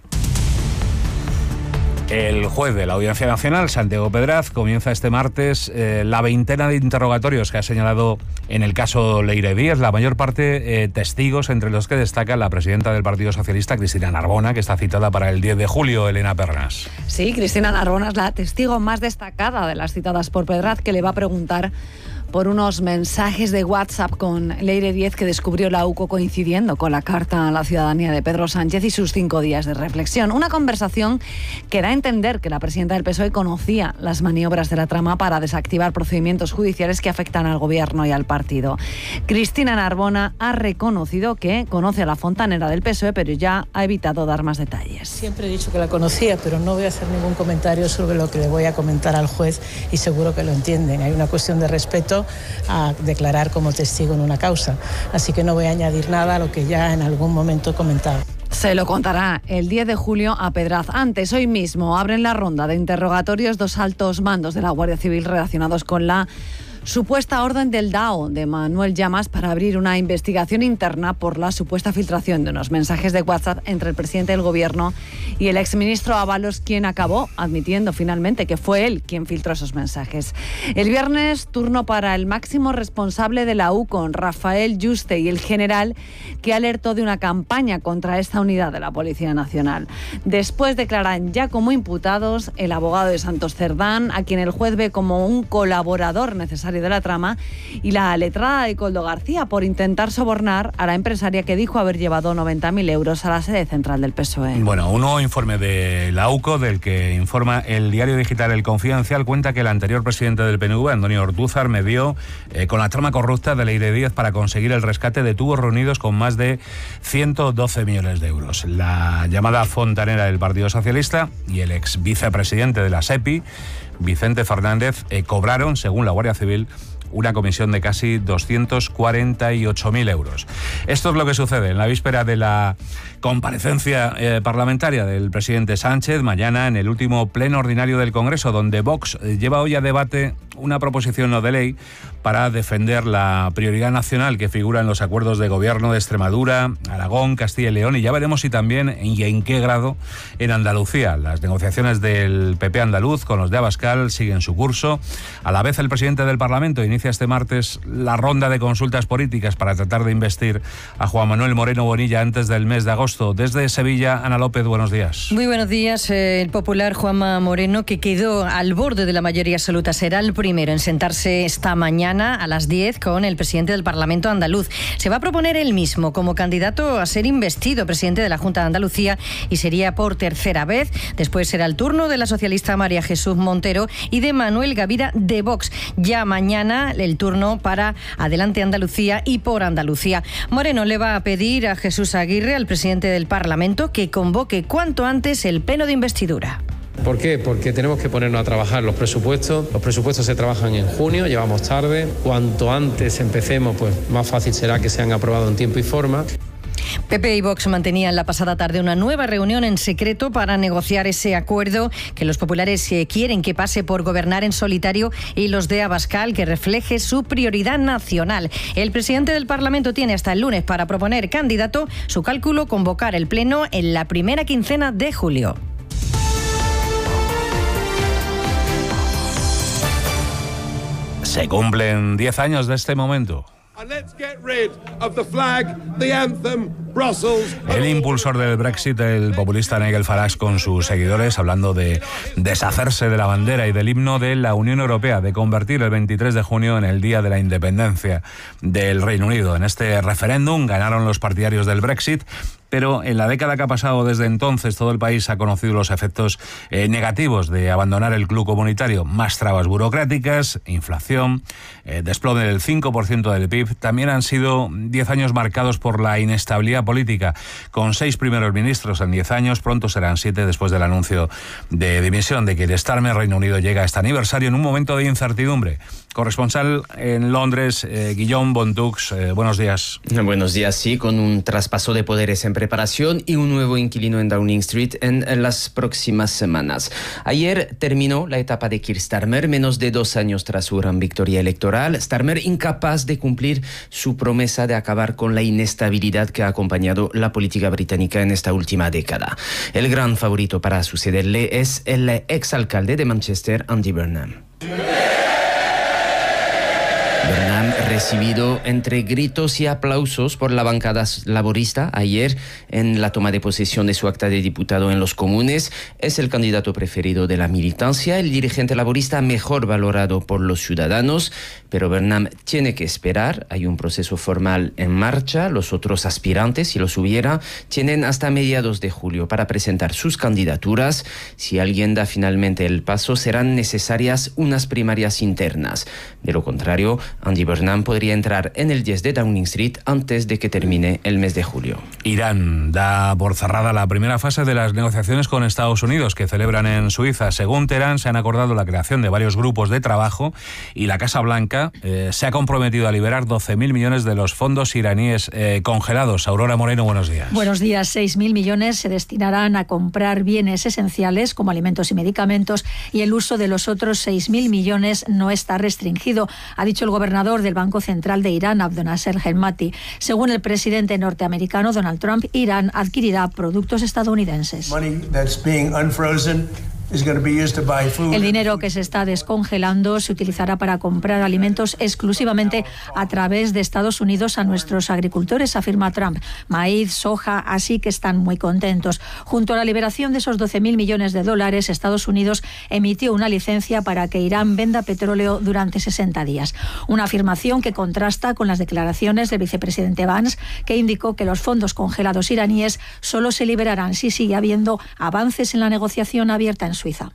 El juez de la Audiencia Nacional, Santiago Pedraz, comienza este martes eh, la veintena de interrogatorios que ha señalado en el caso Leire Díez, la mayor parte eh, testigos, entre los que destaca la presidenta del Partido Socialista, Cristina Narbona, que está citada para el diez de julio, Elena Pernas. Sí, Cristina Narbona es la testigo más destacada de las citadas por Pedraz, que le va a preguntar por unos mensajes de WhatsApp con Leire Díez que descubrió la U C O coincidiendo con la carta a la ciudadanía de Pedro Sánchez y sus cinco días de reflexión. Una conversación que da a entender que la presidenta del P S O E conocía las maniobras de la trama para desactivar procedimientos judiciales que afectan al gobierno y al partido. Cristina Narbona ha reconocido que conoce a la fontanera del P S O E, pero ya ha evitado dar más detalles. Siempre he dicho que la conocía, pero no voy a hacer ningún comentario sobre lo que le voy a comentar al juez y seguro que lo entienden. Hay una cuestión de respeto a declarar como testigo en una causa. Así que no voy a añadir nada a lo que ya en algún momento he comentado. Se lo contará el diez de julio a Pedraz. Antes, hoy mismo, abren la ronda de interrogatorios dos altos mandos de la Guardia Civil relacionados con la supuesta orden del D A O de Manuel Llamas para abrir una investigación interna por la supuesta filtración de unos mensajes de WhatsApp entre el presidente del Gobierno y el exministro Ábalos, quien acabó admitiendo finalmente que fue él quien filtró esos mensajes. El viernes, turno para el máximo responsable de la UCON, Rafael Yuste, y el general que alertó de una campaña contra esta unidad de la Policía Nacional. Después declaran ya como imputados el abogado de Santos Cerdán, a quien el juez ve como un colaborador necesario de la trama, y la letrada de Coldo García por intentar sobornar a la empresaria que dijo haber llevado noventa mil euros a la sede central del P S O E. Bueno, un nuevo informe de la UCO, del que informa el diario digital El Confidencial, cuenta que el anterior presidente del P N V, Antonio Ortúzar, medió eh, con la trama corrupta de Leire Díez para conseguir el rescate de tubos reunidos con más de ciento doce millones de euros. La llamada fontanera del Partido Socialista y el ex vicepresidente de la SEPI, Vicente Fernández, eh, cobraron, según la Guardia Civil, una comisión de casi doscientos cuarenta y ocho mil euros. Esto es lo que sucede en la víspera de la comparecencia eh, parlamentaria del presidente Sánchez, mañana en el último pleno ordinario del Congreso, donde Vox eh, lleva hoy a debate una proposición no de ley para defender la prioridad nacional que figura en los acuerdos de gobierno de Extremadura, Aragón, Castilla y León, y ya veremos si también y en qué grado en Andalucía. Las negociaciones del P P andaluz con los de Abascal siguen su curso. A la vez, el presidente del Parlamento inicia este martes la ronda de consultas políticas para tratar de investir a Juan Manuel Moreno Bonilla antes del mes de agosto. Desde Sevilla, Ana López, buenos días. Muy buenos días. El popular Juanma Moreno, que quedó al borde de la mayoría absoluta, será el primero en sentarse esta mañana a las diez con el presidente del Parlamento andaluz. Se va a proponer él mismo como candidato a ser investido presidente de la Junta de Andalucía, y sería por tercera vez. Después será el turno de la socialista María Jesús Montero y de Manuel Gavira de Vox. Ya mañana el turno para Adelante Andalucía y Por Andalucía. Moreno le va a pedir a Jesús Aguirre, al presidente del Parlamento, que convoque cuanto antes el pleno de investidura. ¿Por qué? Porque tenemos que ponernos a trabajar los presupuestos. Los presupuestos se trabajan en junio, llevamos tarde. Cuanto antes empecemos, pues más fácil será que sean aprobados en tiempo y forma. P P y Vox mantenían la pasada tarde una nueva reunión en secreto para negociar ese acuerdo que los populares quieren que pase por gobernar en solitario, y los de Abascal que refleje su prioridad nacional. El presidente del Parlamento tiene hasta el lunes para proponer candidato. Su cálculo: convocar el pleno en la primera quincena de julio. Se cumplen diez años de este momento. El impulsor del Brexit, el populista Nigel Farage, con sus seguidores, hablando de deshacerse de la bandera y del himno de la Unión Europea, de convertir el veintitrés de junio en el día de la independencia del Reino Unido. En este referéndum ganaron los partidarios del Brexit, pero en la década que ha pasado desde entonces todo el país ha conocido los efectos eh, negativos de abandonar el club comunitario. Más trabas burocráticas, inflación, eh, desplome del cinco por ciento del P I B. También han sido diez años marcados por la inestabilidad política, con seis primeros ministros en diez años. Pronto serán siete después del anuncio de dimisión de Keir Starmer. Reino Unido llega a este aniversario en un momento de incertidumbre. Corresponsal en Londres, eh, Guillaume Bontux, eh, buenos días. Buenos días, sí, con un traspaso de poderes en preparación y un nuevo inquilino en Downing Street en, en las próximas semanas. Ayer terminó la etapa de Keir Starmer, menos de dos años tras su gran victoria electoral. Starmer incapaz de cumplir su promesa de acabar con la inestabilidad que ha acompañado la política británica en esta última década. El gran favorito para sucederle es el exalcalde de Manchester, Andy Burnham. Burnham, recibido entre gritos y aplausos por la bancada laborista ayer en la toma de posesión de su acta de diputado en los Comunes, es el candidato preferido de la militancia, el dirigente laborista mejor valorado por los ciudadanos, pero Burnham tiene que esperar. Hay un proceso formal en marcha. Los otros aspirantes, si los hubiera, tienen hasta mediados de julio para presentar sus candidaturas. Si alguien da finalmente el paso, serán necesarias unas primarias internas. De lo contrario, Andy Burnham podría entrar en el diez de Downing Street antes de que termine el mes de julio. Irán da por cerrada la primera fase de las negociaciones con Estados Unidos que celebran en Suiza. Según Teherán, se han acordado la creación de varios grupos de trabajo y la Casa Blanca eh, se ha comprometido a liberar doce mil millones de los fondos iraníes eh, congelados. Aurora Moreno, buenos días. Buenos días. seis mil millones se destinarán a comprar bienes esenciales como alimentos y medicamentos y el uso de los otros seis mil millones no está restringido, ha dicho el gobernador del Banco Central de Irán, Abdolnasser Hemati. Según el presidente norteamericano Donald Trump, Irán adquirirá productos estadounidenses. El dinero que se está descongelando se utilizará para comprar alimentos exclusivamente a través de Estados Unidos a nuestros agricultores, afirma Trump. Maíz, soja, así que están muy contentos. Junto a la liberación de esos doce mil millones de dólares, Estados Unidos emitió una licencia para que Irán venda petróleo durante sesenta días. Una afirmación que contrasta con las declaraciones del vicepresidente Vance, que indicó que los fondos congelados iraníes solo se liberarán si sigue habiendo avances en la negociación abierta en Suiza.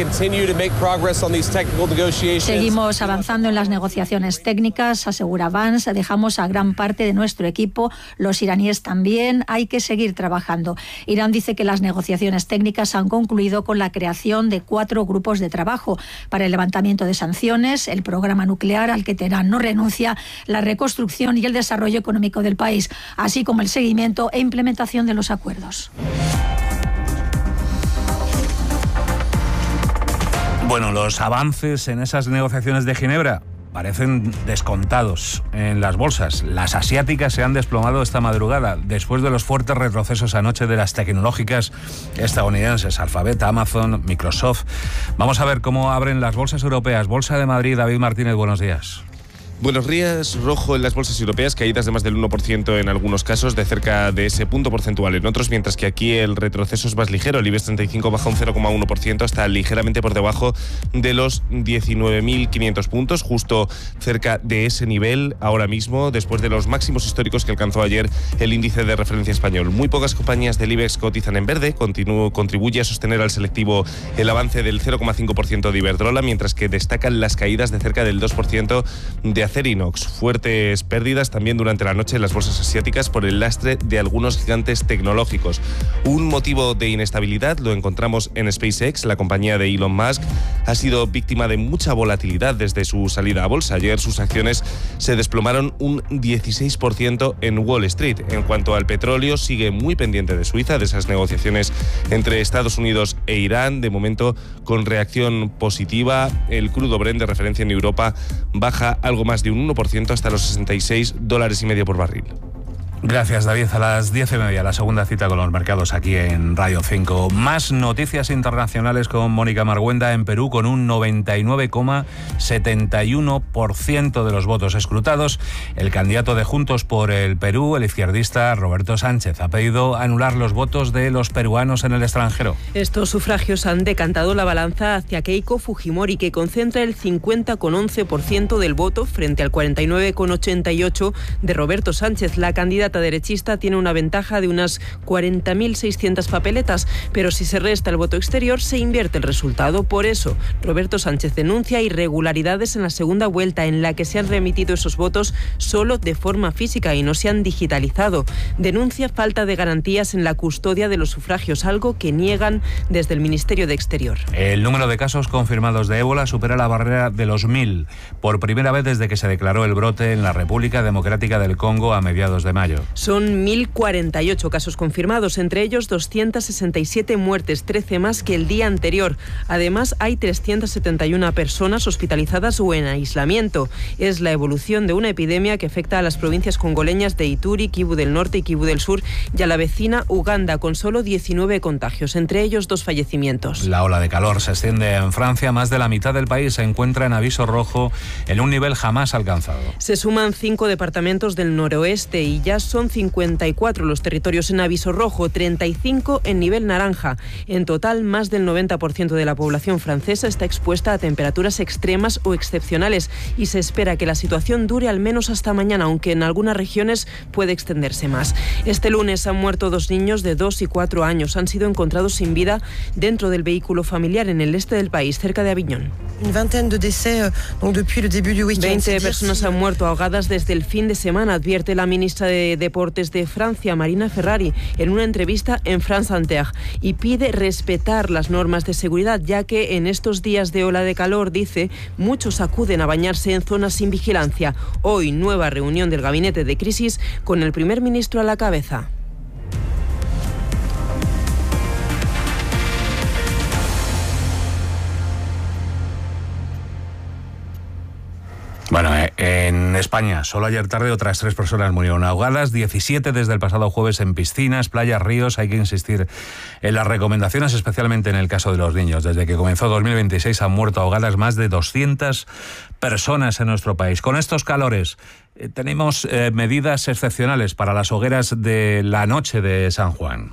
Seguimos avanzando en las negociaciones técnicas, asegura Vance. Dejamos a gran parte de nuestro equipo, los iraníes también. Hay que seguir trabajando. Irán dice que las negociaciones técnicas han concluido con la creación de cuatro grupos de trabajo para el levantamiento de sanciones, el programa nuclear al que Teherán no renuncia, la reconstrucción y el desarrollo económico del país, así como el seguimiento e implementación de los acuerdos. Bueno, los avances en esas negociaciones de Ginebra parecen descontados en las bolsas. Las asiáticas se han desplomado esta madrugada después de los fuertes retrocesos anoche de las tecnológicas estadounidenses, Alphabet, Amazon, Microsoft. Vamos a ver cómo abren las bolsas europeas. Bolsa de Madrid, David Martínez, buenos días. Buenos días. Rojo en las bolsas europeas, caídas de más del uno por ciento en algunos casos, de cerca de ese punto porcentual en otros, mientras que aquí el retroceso es más ligero. El IBEX treinta y cinco baja un cero coma uno por ciento, hasta ligeramente por debajo de los diecinueve mil quinientos puntos, justo cerca de ese nivel ahora mismo, después de los máximos históricos que alcanzó ayer el índice de referencia español. Muy pocas compañías del IBEX cotizan en verde, continúo, contribuye a sostener al selectivo el avance del cero coma cinco por ciento de Iberdrola, mientras que destacan las caídas de cerca del dos por ciento de Acerinox. Fuertes pérdidas también durante la noche en las bolsas asiáticas por el lastre de algunos gigantes tecnológicos. Un motivo de inestabilidad lo encontramos en SpaceX. La compañía de Elon Musk ha sido víctima de mucha volatilidad desde su salida a bolsa. Ayer sus acciones se desplomaron un dieciséis por ciento en Wall Street. En cuanto al petróleo, sigue muy pendiente de Suiza, de esas negociaciones entre Estados Unidos e Irán, de momento con reacción positiva. El crudo Brent de referencia en Europa baja algo más de un uno por ciento hasta los sesenta y seis dólares y medio por barril. Gracias, David. A las diez y media, la segunda cita con los mercados aquí en Radio cinco. Más noticias internacionales con Mónica Marguenda. En Perú, con un noventa y nueve coma setenta y uno por ciento de los votos escrutados, el candidato de Juntos por el Perú, el izquierdista Roberto Sánchez, ha pedido anular los votos de los peruanos en el extranjero. Estos sufragios han decantado la balanza hacia Keiko Fujimori, que concentra el cincuenta coma once por ciento del voto frente al cuarenta y nueve coma ochenta y ocho por ciento de Roberto Sánchez. La candidata derechista tiene una ventaja de unas cuarenta mil seiscientas papeletas, pero si se resta el voto exterior se invierte el resultado. Por eso, Roberto Sánchez denuncia irregularidades en la segunda vuelta, en la que se han remitido esos votos solo de forma física y no se han digitalizado. Denuncia falta de garantías en la custodia de los sufragios, algo que niegan desde el Ministerio de Exterior. El número de casos confirmados de ébola supera la barrera de los mil, por primera vez desde que se declaró el brote en la República Democrática del Congo a mediados de mayo. Son mil cuarenta y ocho casos confirmados, entre ellos doscientas sesenta y siete muertes, trece más que el día anterior. Además, hay trescientas setenta y una personas hospitalizadas o en aislamiento. Es la evolución de una epidemia que afecta a las provincias congoleñas de Ituri, Kivu del Norte y Kivu del Sur, y a la vecina Uganda, con solo diecinueve contagios, entre ellos dos fallecimientos. La ola de calor se extiende en Francia. Más de la mitad del país se encuentra en aviso rojo, en un nivel jamás alcanzado. Se suman cinco departamentos del noroeste y ya son cincuenta y cuatro los territorios en aviso rojo, treinta y cinco en nivel naranja. En total, más del noventa por ciento de la población francesa está expuesta a temperaturas extremas o excepcionales y se espera que la situación dure al menos hasta mañana, aunque en algunas regiones puede extenderse más. Este lunes han muerto dos niños de dos y cuatro años. Han sido encontrados sin vida dentro del vehículo familiar en el este del país, cerca de Aviñón. veinte personas han muerto ahogadas desde el fin de semana, advierte la ministra de Deportes de Francia, Marina Ferrari, en una entrevista en France Inter, y pide respetar las normas de seguridad, ya que en estos días de ola de calor, dice, muchos acuden a bañarse en zonas sin vigilancia. Hoy, nueva reunión del gabinete de crisis con el primer ministro a la cabeza. Bueno, eh, en España, solo ayer tarde otras tres personas murieron ahogadas, diecisiete desde el pasado jueves en piscinas, playas, ríos. Hay que insistir en las recomendaciones, especialmente en el caso de los niños. Desde que comenzó dos mil veintiséis han muerto ahogadas más de doscientas personas en nuestro país. Con estos calores eh, tenemos eh, medidas excepcionales para las hogueras de la noche de San Juan.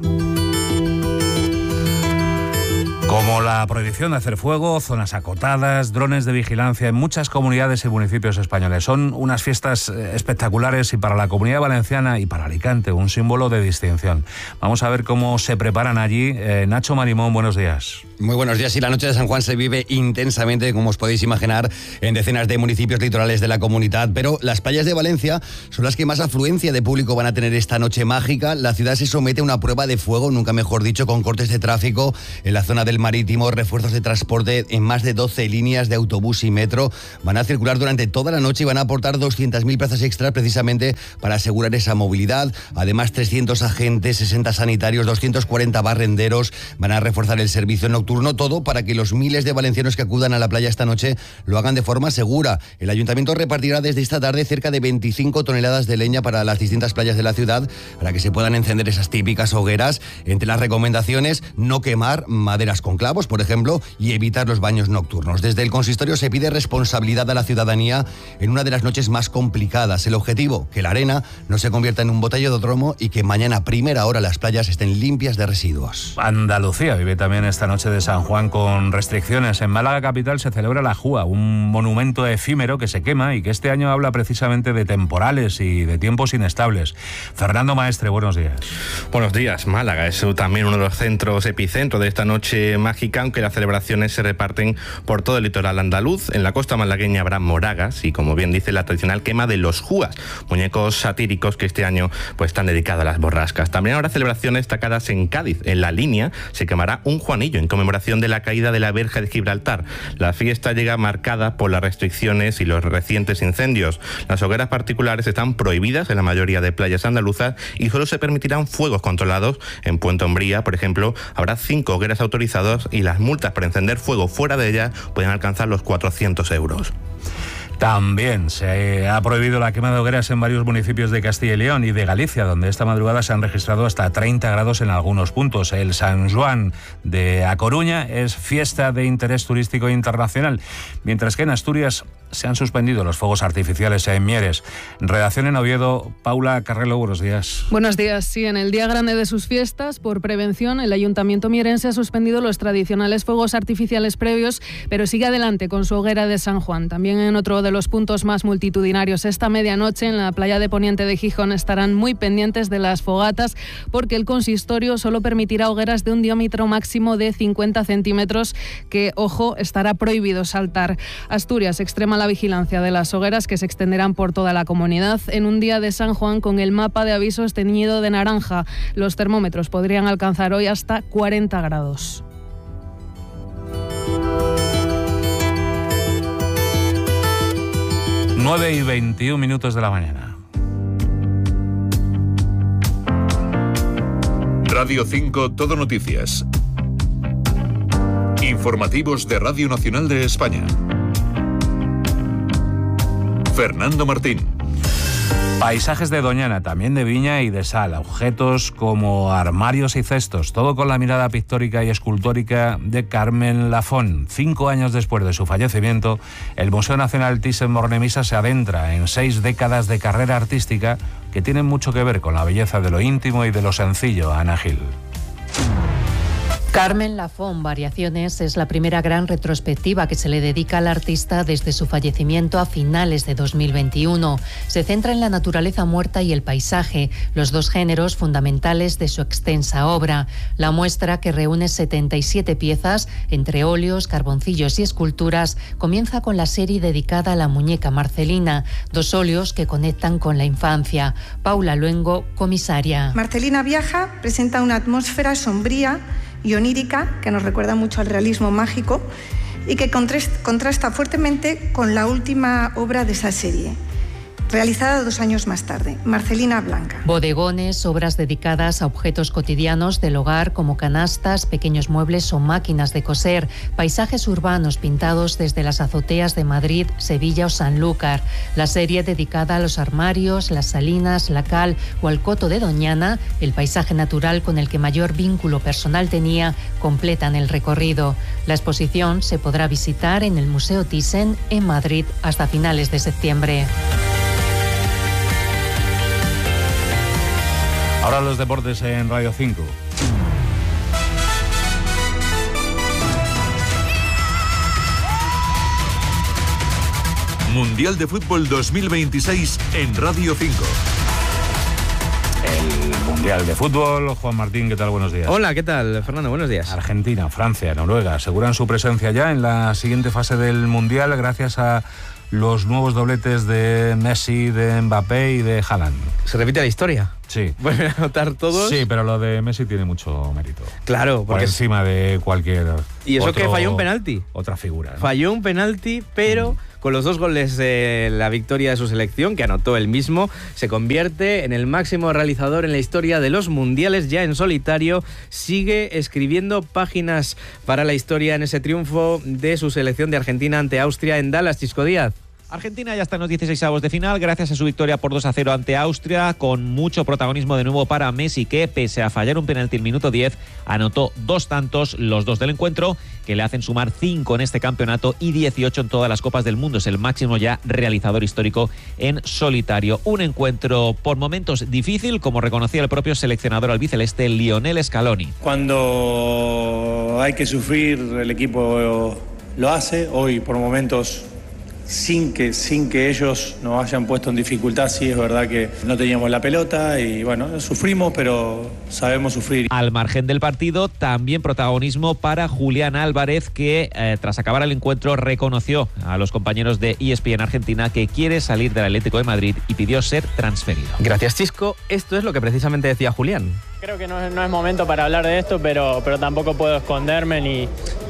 Como la prohibición de hacer fuego, zonas acotadas, drones de vigilancia en muchas comunidades y municipios españoles. Son unas fiestas espectaculares y para la Comunidad Valenciana y para Alicante un símbolo de distinción. Vamos a ver cómo se preparan allí. Eh, Nacho Marimón, buenos días. Muy buenos días. Y la noche de San Juan se vive intensamente, como os podéis imaginar, en decenas de municipios litorales de la comunidad. Pero las playas de Valencia son las que más afluencia de público van a tener esta noche mágica. La ciudad se somete a una prueba de fuego, nunca mejor dicho, con cortes de tráfico en la zona del Marítimo, refuerzos de transporte en más de doce líneas de autobús y metro. Van a circular durante toda la noche y van a aportar doscientas mil plazas extras precisamente para asegurar esa movilidad. Además, trescientos agentes, sesenta sanitarios, doscientos cuarenta barrenderos van a reforzar el servicio nocturno, todo para que los miles de valencianos que acudan a la playa esta noche lo hagan de forma segura. El ayuntamiento repartirá desde esta tarde cerca de veinticinco toneladas de leña para las distintas playas de la ciudad para que se puedan encender esas típicas hogueras. Entre las recomendaciones, no quemar maderas con clavos, por ejemplo, y evitar los baños nocturnos. Desde el consistorio se pide responsabilidad a la ciudadanía en una de las noches más complicadas. El objetivo, que la arena no se convierta en un botellódromo y que mañana a primera hora las playas estén limpias de residuos. Andalucía vive también esta noche de San Juan con restricciones. En Málaga capital se celebra la Júa, un monumento efímero que se quema y que este año habla precisamente de temporales y de tiempos inestables. Fernando Maestre, buenos días. Buenos días. Málaga es también uno de los centros epicentro de esta noche mágica, aunque las celebraciones se reparten por todo el litoral andaluz. En la costa malagueña habrá moragas y, como bien dice, la tradicional quema de los júas, muñecos satíricos que este año pues están dedicados a las borrascas. También habrá celebraciones destacadas en Cádiz. En La Línea se quemará un Juanillo en conmemoración de la caída de la Verja de Gibraltar. La fiesta llega marcada por las restricciones y los recientes incendios. Las hogueras particulares están prohibidas en la mayoría de playas andaluzas y solo se permitirán fuegos controlados. En Puente Umbría, por ejemplo, habrá cinco hogueras autorizadas y las multas por encender fuego fuera de ella pueden alcanzar los cuatrocientos euros. También se ha prohibido la quema de hogueras en varios municipios de Castilla y León y de Galicia, donde esta madrugada se han registrado hasta treinta grados en algunos puntos. El San Juan de A Coruña es fiesta de interés turístico internacional, mientras que en Asturias se han suspendido los fuegos artificiales en Mieres. Redacción en Oviedo, Paula Carrelo, buenos días. Buenos días. Sí, en el día grande de sus fiestas, por prevención, el Ayuntamiento mierense ha suspendido los tradicionales fuegos artificiales previos, pero sigue adelante con su hoguera de San Juan. También en otro de los puntos más multitudinarios esta medianoche, en la playa de Poniente de Gijón, estarán muy pendientes de las fogatas, porque el consistorio solo permitirá hogueras de un diámetro máximo de cincuenta centímetros, que, ojo, estará prohibido saltar. Asturias extrema la vigilancia de las hogueras, que se extenderán por toda la comunidad en un día de San Juan con el mapa de avisos teñido de naranja. Los termómetros podrían alcanzar hoy hasta cuarenta grados. nueve y veintiún minutos de la mañana. Radio cinco Todo Noticias. Informativos de Radio Nacional de España. Fernando Martín. Paisajes de Doñana, también de Viña y de Sal, objetos como armarios y cestos, todo con la mirada pictórica y escultórica de Carmen Lafón. Cinco años después de su fallecimiento, el Museo Nacional Thyssen-Bornemisza se adentra en seis décadas de carrera artística que tienen mucho que ver con la belleza de lo íntimo y de lo sencillo. Ana Gil. Carmen Lafón, Variaciones, es la primera gran retrospectiva que se le dedica al artista desde su fallecimiento a finales de dos mil veintiuno. Se centra en la naturaleza muerta y el paisaje, los dos géneros fundamentales de su extensa obra. La muestra, que reúne setenta y siete piezas, entre óleos, carboncillos y esculturas, comienza con la serie dedicada a la muñeca Marcelina, dos óleos que conectan con la infancia. Paula Luengo, comisaria. Marcelina viaja, presenta una atmósfera sombría y onírica que nos recuerda mucho al realismo mágico y que contrasta fuertemente con la última obra de esa serie, realizada dos años más tarde, Marcelina Blanca. Bodegones, obras dedicadas a objetos cotidianos del hogar como canastas, pequeños muebles o máquinas de coser, paisajes urbanos pintados desde las azoteas de Madrid, Sevilla o Sanlúcar. La serie dedicada a los armarios, las salinas, la cal o al coto de Doñana, el paisaje natural con el que mayor vínculo personal tenía, completan el recorrido. La exposición se podrá visitar en el Museo Thyssen en Madrid hasta finales de septiembre. Ahora los deportes en Radio cinco. Mundial de Fútbol dos mil veintiséis en Radio cinco. El Mundial de Fútbol. Juan Martín, ¿qué tal? Buenos días. Hola, ¿qué tal, Fernando? Buenos días. Argentina, Francia, Noruega aseguran su presencia ya en la siguiente fase del Mundial gracias a los nuevos dobletes de Messi, de Mbappé y de Haaland. ¿Se repite la historia? Sí. ¿Vuelven a anotar todos? Sí, pero lo de Messi tiene mucho mérito. Claro. Por encima de cualquier Y eso otro, que falló un penalti. Otra figura, ¿no? Falló un penalti, pero mm. con los dos goles de la victoria de su selección, que anotó él mismo, se convierte en el máximo realizador en la historia de los mundiales, ya en solitario. Sigue escribiendo páginas para la historia en ese triunfo de su selección de Argentina ante Austria en Dallas. Chisco Díaz. Argentina ya está en los dieciseisavos de final gracias a su victoria por dos a cero ante Austria, con mucho protagonismo de nuevo para Messi, que pese a fallar un penalti en el minuto diez, anotó dos tantos, los dos del encuentro, que le hacen sumar cinco en este campeonato y dieciocho en todas las Copas del Mundo. Es el máximo ya realizador histórico en solitario. Un encuentro por momentos difícil, como reconocía el propio seleccionador albiceleste, Lionel Scaloni. Cuando hay que sufrir, el equipo lo hace. Hoy por momentos, sin que, sin que ellos nos hayan puesto en dificultad, sí es verdad que no teníamos la pelota y bueno, sufrimos, pero sabemos sufrir. Al margen del partido, también protagonismo para Julián Álvarez, que eh, tras acabar el encuentro reconoció a los compañeros de E S P N Argentina que quiere salir del Atlético de Madrid y pidió ser transferido. Gracias, Chisco. Esto es lo que precisamente decía Julián. Creo que no es, no es momento para hablar de esto, pero, pero tampoco puedo esconderme ni...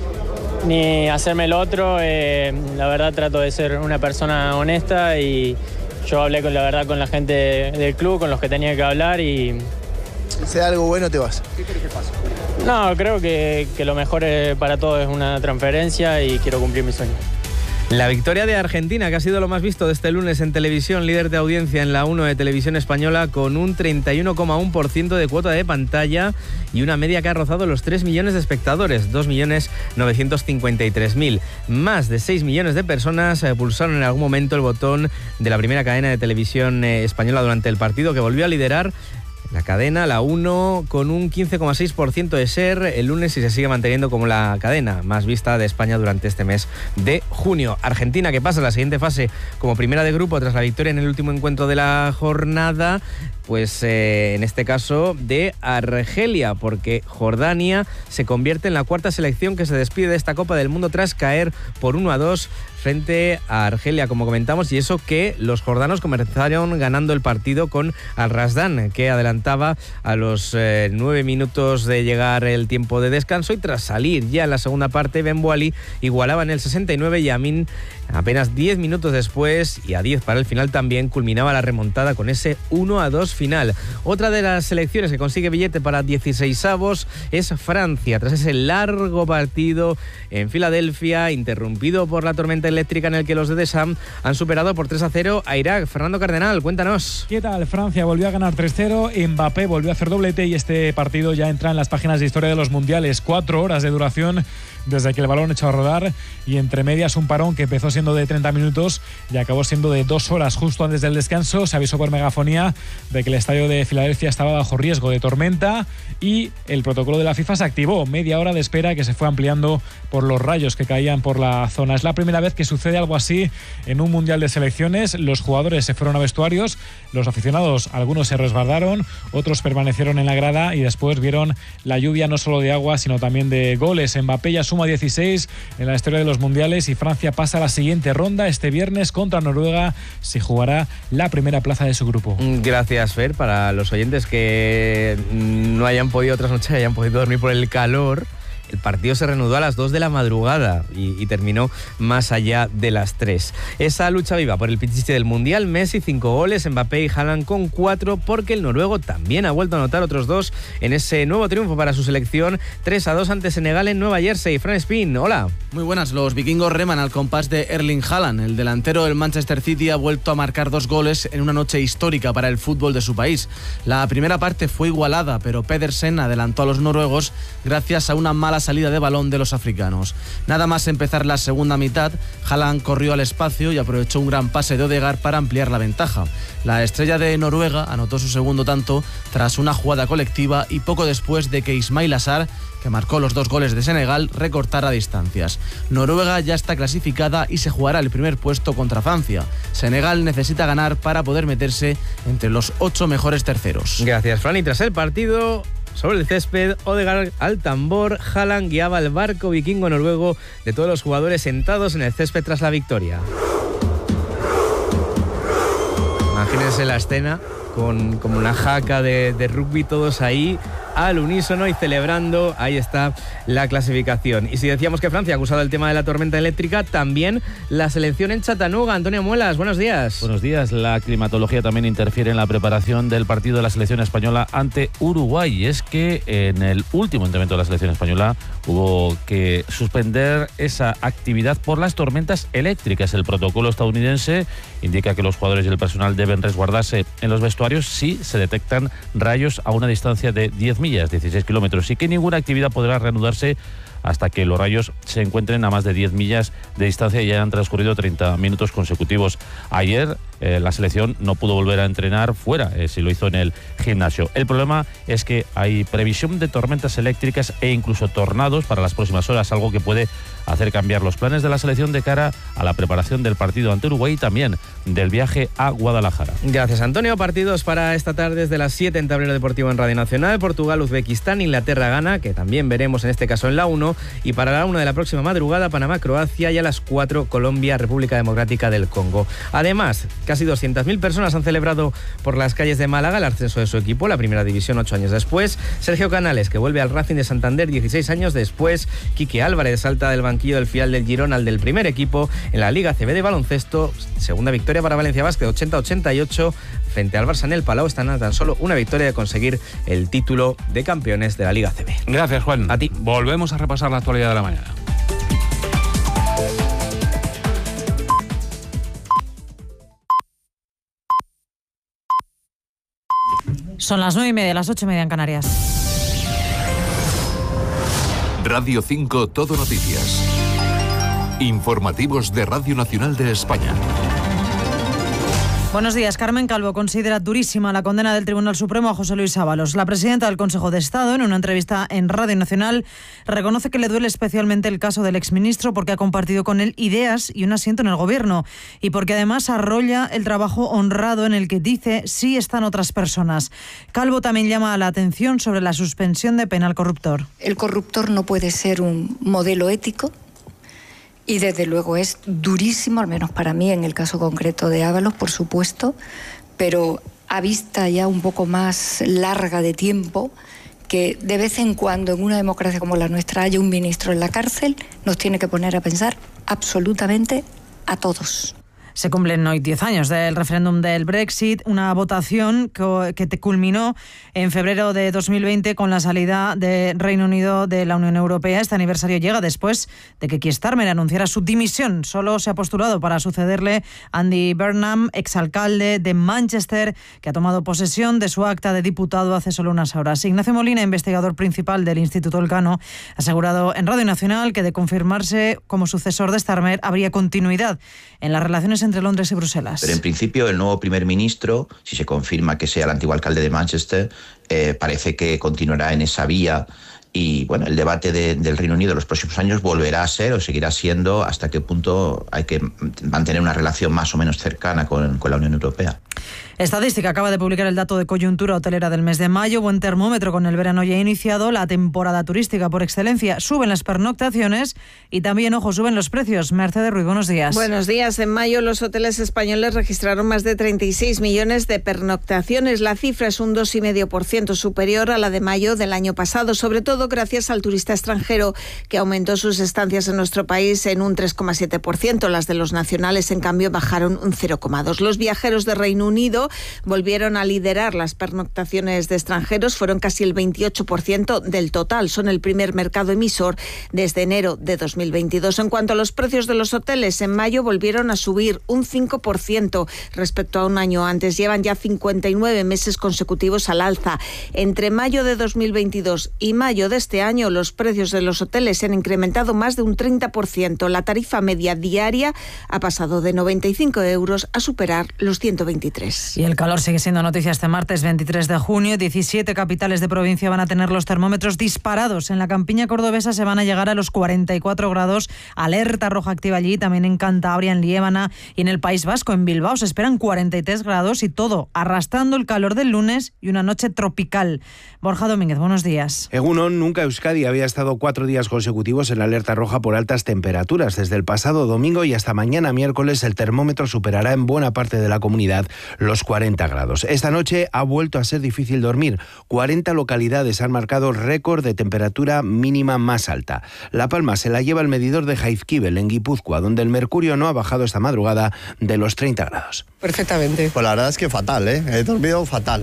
ni hacerme el otro. Eh, la verdad trato de ser una persona honesta y yo hablé con la verdad con la gente del club, con los que tenía que hablar y... Si sea algo bueno te vas. ¿Qué querés que pase? No, creo que, que lo mejor para todos es una transferencia y quiero cumplir mi sueño. La victoria de Argentina, que ha sido lo más visto de este lunes en televisión, líder de audiencia en la uno de Televisión Española, con un treinta y uno coma uno por ciento de cuota de pantalla y una media que ha rozado los tres millones de espectadores, dos millones novecientos cincuenta y tres mil. Más de seis millones de personas pulsaron en algún momento el botón de la primera cadena de televisión española durante el partido, que volvió a liderar la cadena, la uno, con un quince coma seis por ciento de share el lunes y se sigue manteniendo como la cadena más vista de España durante este mes de junio. Argentina, que pasa a la siguiente fase como primera de grupo tras la victoria en el último encuentro de la jornada, pues eh, en este caso de Argelia, porque Jordania se convierte en la cuarta selección que se despide de esta Copa del Mundo tras caer por uno a dos frente a Argelia, como comentamos, y eso que los jordanos comenzaron ganando el partido con Al Rasdan, que adelantaba a los eh, nueve minutos de llegar el tiempo de descanso, y tras salir ya en la segunda parte, Ben Boali igualaba en el sesenta y nueve y Amin apenas diez minutos después, y a diez para el final también, culminaba la remontada con ese uno a dos final. Otra de las selecciones que consigue billete para dieciseisavos es Francia, tras ese largo partido en Filadelfia, interrumpido por la tormenta eléctrica, en el que los de Deschamps han superado por tres a cero a Irak. Fernando Cardenal, cuéntanos. ¿Qué tal? Francia volvió a ganar tres cero, Mbappé volvió a hacer doblete y este partido ya entra en las páginas de historia de los mundiales. Cuatro horas de duración desde que el balón echó a rodar y entre medias un parón que empezó siendo de treinta minutos y acabó siendo de dos horas justo antes del descanso. Se avisó por megafonía de que el estadio de Filadelfia estaba bajo riesgo de tormenta y el protocolo de la FIFA se activó. Media hora de espera que se fue ampliando por los rayos que caían por la zona. Es la primera vez que sucede algo así en un mundial de selecciones. Los jugadores se fueron a vestuarios, los aficionados, algunos se resguardaron, otros permanecieron en la grada y después vieron la lluvia no solo de agua, sino también de goles. Mbappé ya suma dieciséis en la historia de los mundiales y Francia pasa a la siguiente ronda este viernes contra Noruega. Se jugará la primera plaza de su grupo. Gracias, Fer. Para los oyentes que no hayan podido trasnochar, hayan podido dormir por el calor, el partido se reanudó a las dos de la madrugada y, y terminó más allá de las tres. Esa lucha viva por el pichichi del Mundial, Messi cinco goles, Mbappé y Haaland con cuatro, porque el noruego también ha vuelto a anotar otros dos en ese nuevo triunfo para su selección, tres a dos ante Senegal en Nueva Jersey. Fran Spin, hola. Muy buenas, los vikingos reman al compás de Erling Haaland. El delantero del Manchester City ha vuelto a marcar dos goles en una noche histórica para el fútbol de su país. La primera parte fue igualada, pero Pedersen adelantó a los noruegos gracias a una mala salida de balón de los africanos. Nada más empezar la segunda mitad, Haaland corrió al espacio y aprovechó un gran pase de Odegaard para ampliar la ventaja. La estrella de Noruega anotó su segundo tanto tras una jugada colectiva y poco después de que Ismail Assar, que marcó los dos goles de Senegal, recortara distancias. Noruega ya está clasificada y se jugará el primer puesto contra Francia. Senegal necesita ganar para poder meterse entre los ocho mejores terceros. Gracias, Fran. Y tras el partido, sobre el césped, Odegaard al tambor, Haaland guiaba el barco vikingo noruego de todos los jugadores sentados en el césped tras la victoria. Imagínense la escena con como una jaca de, de rugby, todos ahí al unísono y celebrando. Ahí está la clasificación. Y si decíamos que Francia ha acusado el tema de la tormenta eléctrica, también la selección en Chattanooga. Antonio Muelas, buenos días. Buenos días. La climatología también interfiere en la preparación del partido de la selección española ante Uruguay. Y es que en el último entrenamiento de la selección española hubo que suspender esa actividad por las tormentas eléctricas. El protocolo estadounidense indica que los jugadores y el personal deben resguardarse en los vestuarios si se detectan rayos a una distancia de diez millas, dieciséis kilómetros, y que ninguna actividad podrá reanudarse hasta que los rayos se encuentren a más de diez millas de distancia y hayan transcurrido treinta minutos consecutivos. Ayer eh, la selección no pudo volver a entrenar fuera, eh, si lo hizo en el gimnasio. El problema es que hay previsión de tormentas eléctricas e incluso tornados para las próximas horas, algo que puede hacer cambiar los planes de la selección de cara a la preparación del partido ante Uruguay y también del viaje a Guadalajara. Gracias, Antonio. Partidos para esta tarde desde las siete en Tablero Deportivo en Radio Nacional. Portugal, Uzbekistán, Inglaterra, Ghana, que también veremos en este caso en la uno. Y para la una de la próxima madrugada, Panamá, Croacia, y a las cuatro, Colombia, República Democrática del Congo. Además, casi doscientas mil personas han celebrado por las calles de Málaga el ascenso de su equipo, la primera división ocho años después. Sergio Canales, que vuelve al Racing de Santander dieciséis años después. Quique Álvarez salta del banquillo del filial del Girona al del primer equipo en la Liga C B de baloncesto. Segunda victoria para Valencia Basket, ochenta a ochenta y ocho frente al Barça en el Palau. Están a tan solo una victoria de conseguir el título de campeones de la Liga C B. Gracias, Juan. A ti. Volvemos a repasar la actualidad de la mañana. Son las nueve y media, las ocho y media en Canarias. Radio cinco Todo Noticias. Informativos de Radio Nacional de España. Buenos días. Carmen Calvo considera durísima la condena del Tribunal Supremo a José Luis Ábalos. La presidenta del Consejo de Estado, en una entrevista en Radio Nacional, reconoce que le duele especialmente el caso del exministro porque ha compartido con él ideas y un asiento en el gobierno y porque además arrolla el trabajo honrado en el que dice sí están otras personas. Calvo también llama a la atención sobre la suspensión de pena al corruptor. El corruptor no puede ser un modelo ético. Y desde luego es durísimo, al menos para mí, en el caso concreto de Ábalos, por supuesto, pero a vista ya un poco más larga de tiempo, que de vez en cuando en una democracia como la nuestra haya un ministro en la cárcel, nos tiene que poner a pensar absolutamente a todos. Se cumplen hoy diez años del referéndum del Brexit, una votación que culminó en febrero de dos mil veinte con la salida de Reino Unido de la Unión Europea. Este aniversario llega después de que Keir Starmer anunciara su dimisión. Solo se ha postulado para sucederle Andy Burnham, exalcalde de Manchester, que ha tomado posesión de su acta de diputado hace solo unas horas. Ignacio Molina, investigador principal del Instituto Elcano, ha asegurado en Radio Nacional que de confirmarse como sucesor de Starmer habría continuidad en las relaciones entre Londres y Bruselas. Pero en principio el nuevo primer ministro, si se confirma que sea el antiguo alcalde de Manchester, eh, parece que continuará en esa vía. Y bueno, el debate de, del Reino Unido en los próximos años volverá a ser o seguirá siendo hasta qué punto hay que mantener una relación más o menos cercana con, con la Unión Europea. Estadística acaba de publicar el dato de coyuntura hotelera del mes de mayo. Buen termómetro, con el verano ya iniciado, la temporada turística por excelencia. Suben las pernoctaciones y también, ojo, suben los precios. Mercedes Ruiz, buenos días. Buenos días. En mayo los hoteles españoles registraron más de treinta y seis millones de pernoctaciones. La cifra es un dos coma cinco por ciento superior a la de mayo del año pasado, sobre todo gracias al turista extranjero, que aumentó sus estancias en nuestro país en un tres coma siete por ciento. Las de los nacionales, en cambio, bajaron un cero coma dos por ciento. Los viajeros de Reino Unido volvieron a liderar las pernoctaciones de extranjeros, fueron casi el veintiocho por ciento del total. Son el primer mercado emisor desde enero de dos mil veintidós. En cuanto a los precios de los hoteles, en mayo volvieron a subir un cinco por ciento respecto a un año antes. Llevan ya cincuenta y nueve meses consecutivos al alza. Entre mayo de dos mil veintidós y mayo de este año, los precios de los hoteles se han incrementado más de un treinta por ciento. La tarifa media diaria ha pasado de noventa y cinco euros a superar los ciento veintitrés. Y el calor sigue siendo noticia este martes veintitrés de junio. diecisiete capitales de provincia van a tener los termómetros disparados. En la campiña cordobesa se van a llegar a los cuarenta y cuatro grados. Alerta roja activa allí, también en Cantabria, en Liébana y en el País Vasco. En Bilbao se esperan cuarenta y tres grados y todo arrastrando el calor del lunes y una noche tropical. Borja Domínguez, buenos días. Egunon, nunca Euskadi había estado cuatro días consecutivos en la alerta roja por altas temperaturas. Desde el pasado domingo y hasta mañana miércoles el termómetro superará en buena parte de la comunidad los cuarenta grados. Esta noche ha vuelto a ser difícil dormir. cuarenta localidades han marcado récord de temperatura mínima más alta. La palma se la lleva el medidor de Jaizkibel, en Guipúzcoa, donde el mercurio no ha bajado esta madrugada de los treinta grados. Perfectamente. Pues la verdad es que fatal, ¿eh? He dormido fatal.